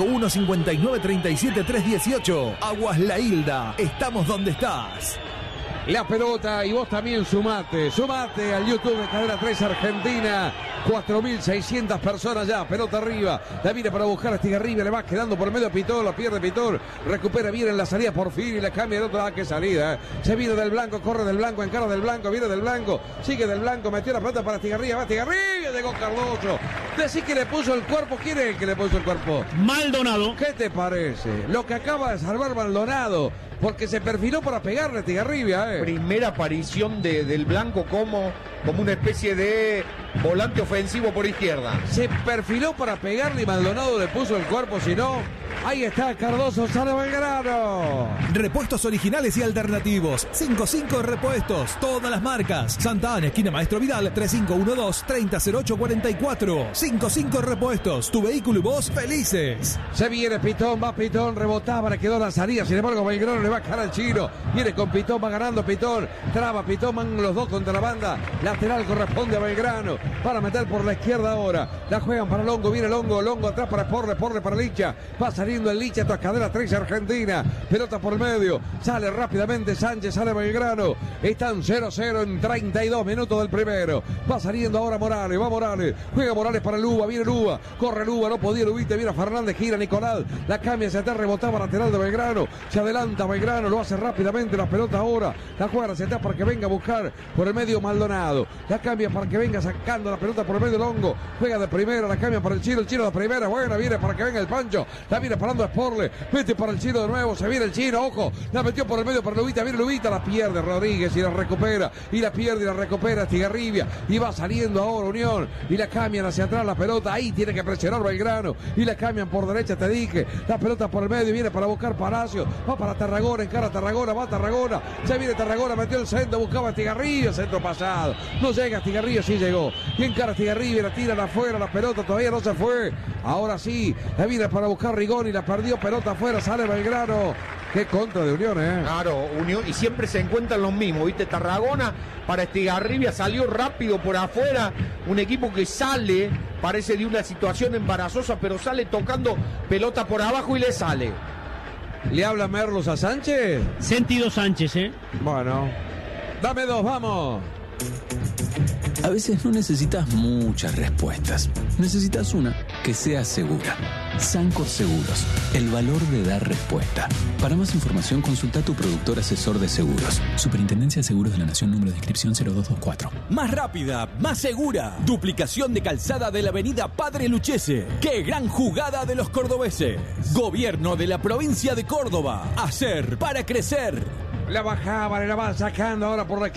351-5937-318. Aguas La Hilda, estamos donde estás. La pelota y vos también sumate al YouTube de Cadena 3 Argentina. 4.600 personas ya, pelota arriba, la viene para buscar a Estigarribia, le va quedando por medio a Pitón, lo pierde Pitón, recupera bien en la salida por fin y le cambia el otro, qué salida, se viene del blanco, corre del blanco, encara del blanco, viene del blanco, sigue del blanco, metió la pelota para Estigarribia, va Estigarribia, llegó Cardoso, decís que le puso el cuerpo, ¿quién es el que le puso el cuerpo? Maldonado. ¿Qué te parece? Lo que acaba de salvar Maldonado, porque se perfiló para pegarle a Estigarribia, Primera aparición del blanco como una especie de volante ofensivo por izquierda. Se perfiló para pegarle y Maldonado le puso el cuerpo, si no, ahí está Cardoso, sale Belgrano. Repuestos originales y alternativos, 55 repuestos, todas las marcas. Santa Ana, esquina Maestro Vidal, 3512-300844. 55 repuestos, tu vehículo y vos felices. Se viene Pitón, va Pitón, rebotaba, le quedó la salida, sin embargo Belgrano le va a caer al Chino, viene con Pitón, va ganando Pitón, traba Pitón, van los dos contra la banda, lateral corresponde a Belgrano, para meter por la izquierda ahora, la juegan para Longo, viene Longo atrás para Sporle para Licha, va a salir saliendo el Licha, Toscadera 13 Argentina. Pelota por el medio. Sale rápidamente Sánchez, sale Belgrano. Están 0-0 en 32 minutos del primero. Va saliendo ahora Morales, va Morales. Juega Morales para Luba, viene Luba. Corre Luba, no podía Lubite, viene Fernández, gira Nicolás. La cambia hacia atrás, rebotaba lateral de Belgrano. Se adelanta Belgrano, lo hace rápidamente la pelota ahora. La juega hacia atrás para que venga a buscar por el medio Maldonado. La cambia para que venga sacando la pelota por el medio Longo. Juega de primera, la cambia para el Chino de primera. Buena, viene para que venga el Pancho. La viene parando a Sporle. Mete para el Chino de nuevo, se viene el Chino, ojo. La metió por el medio para Lubita, viene Lubita, la pierde Rodríguez y la recupera. Y la pierde y la recupera Estigarribia. Y va saliendo ahora Unión. Y la cambian hacia atrás la pelota. Ahí tiene que presionar Belgrano. Y la cambian por derecha, te dije. La pelota por el medio, viene para buscar Palacio. Va para Tarragona, encara Tarragona, va Tarragona. Se viene Tarragona, metió el centro, buscaba a Estigarribia, centro pasado. No llega Estigarribia, sí llegó. Y encara Estigarribia, la tiran afuera, la pelota todavía no se fue. Ahora sí, la viene para buscar Rigoni, la perdió, pelota afuera, sale Belgrano. Qué contra de Unión, Claro, Unión, y siempre se encuentran los mismos, ¿viste? Tarragona para Estigarribia salió rápido por afuera, un equipo que sale, parece de una situación embarazosa, pero sale tocando pelota por abajo y le sale. ¿Le habla Merlos a Sánchez? Sentido Sánchez, Bueno, dame dos, vamos. A veces no necesitas muchas respuestas. Necesitas una que sea segura. Sancor Seguros, el valor de dar respuesta. Para más información, consulta a tu productor asesor de seguros. Superintendencia de Seguros de la Nación, número de inscripción 0224. Más rápida, más segura. Duplicación de calzada de la avenida Padre Luchese. ¡Qué gran jugada de los cordobeses! Gobierno de la provincia de Córdoba. Hacer para crecer. La bajaba, la va sacando ahora por la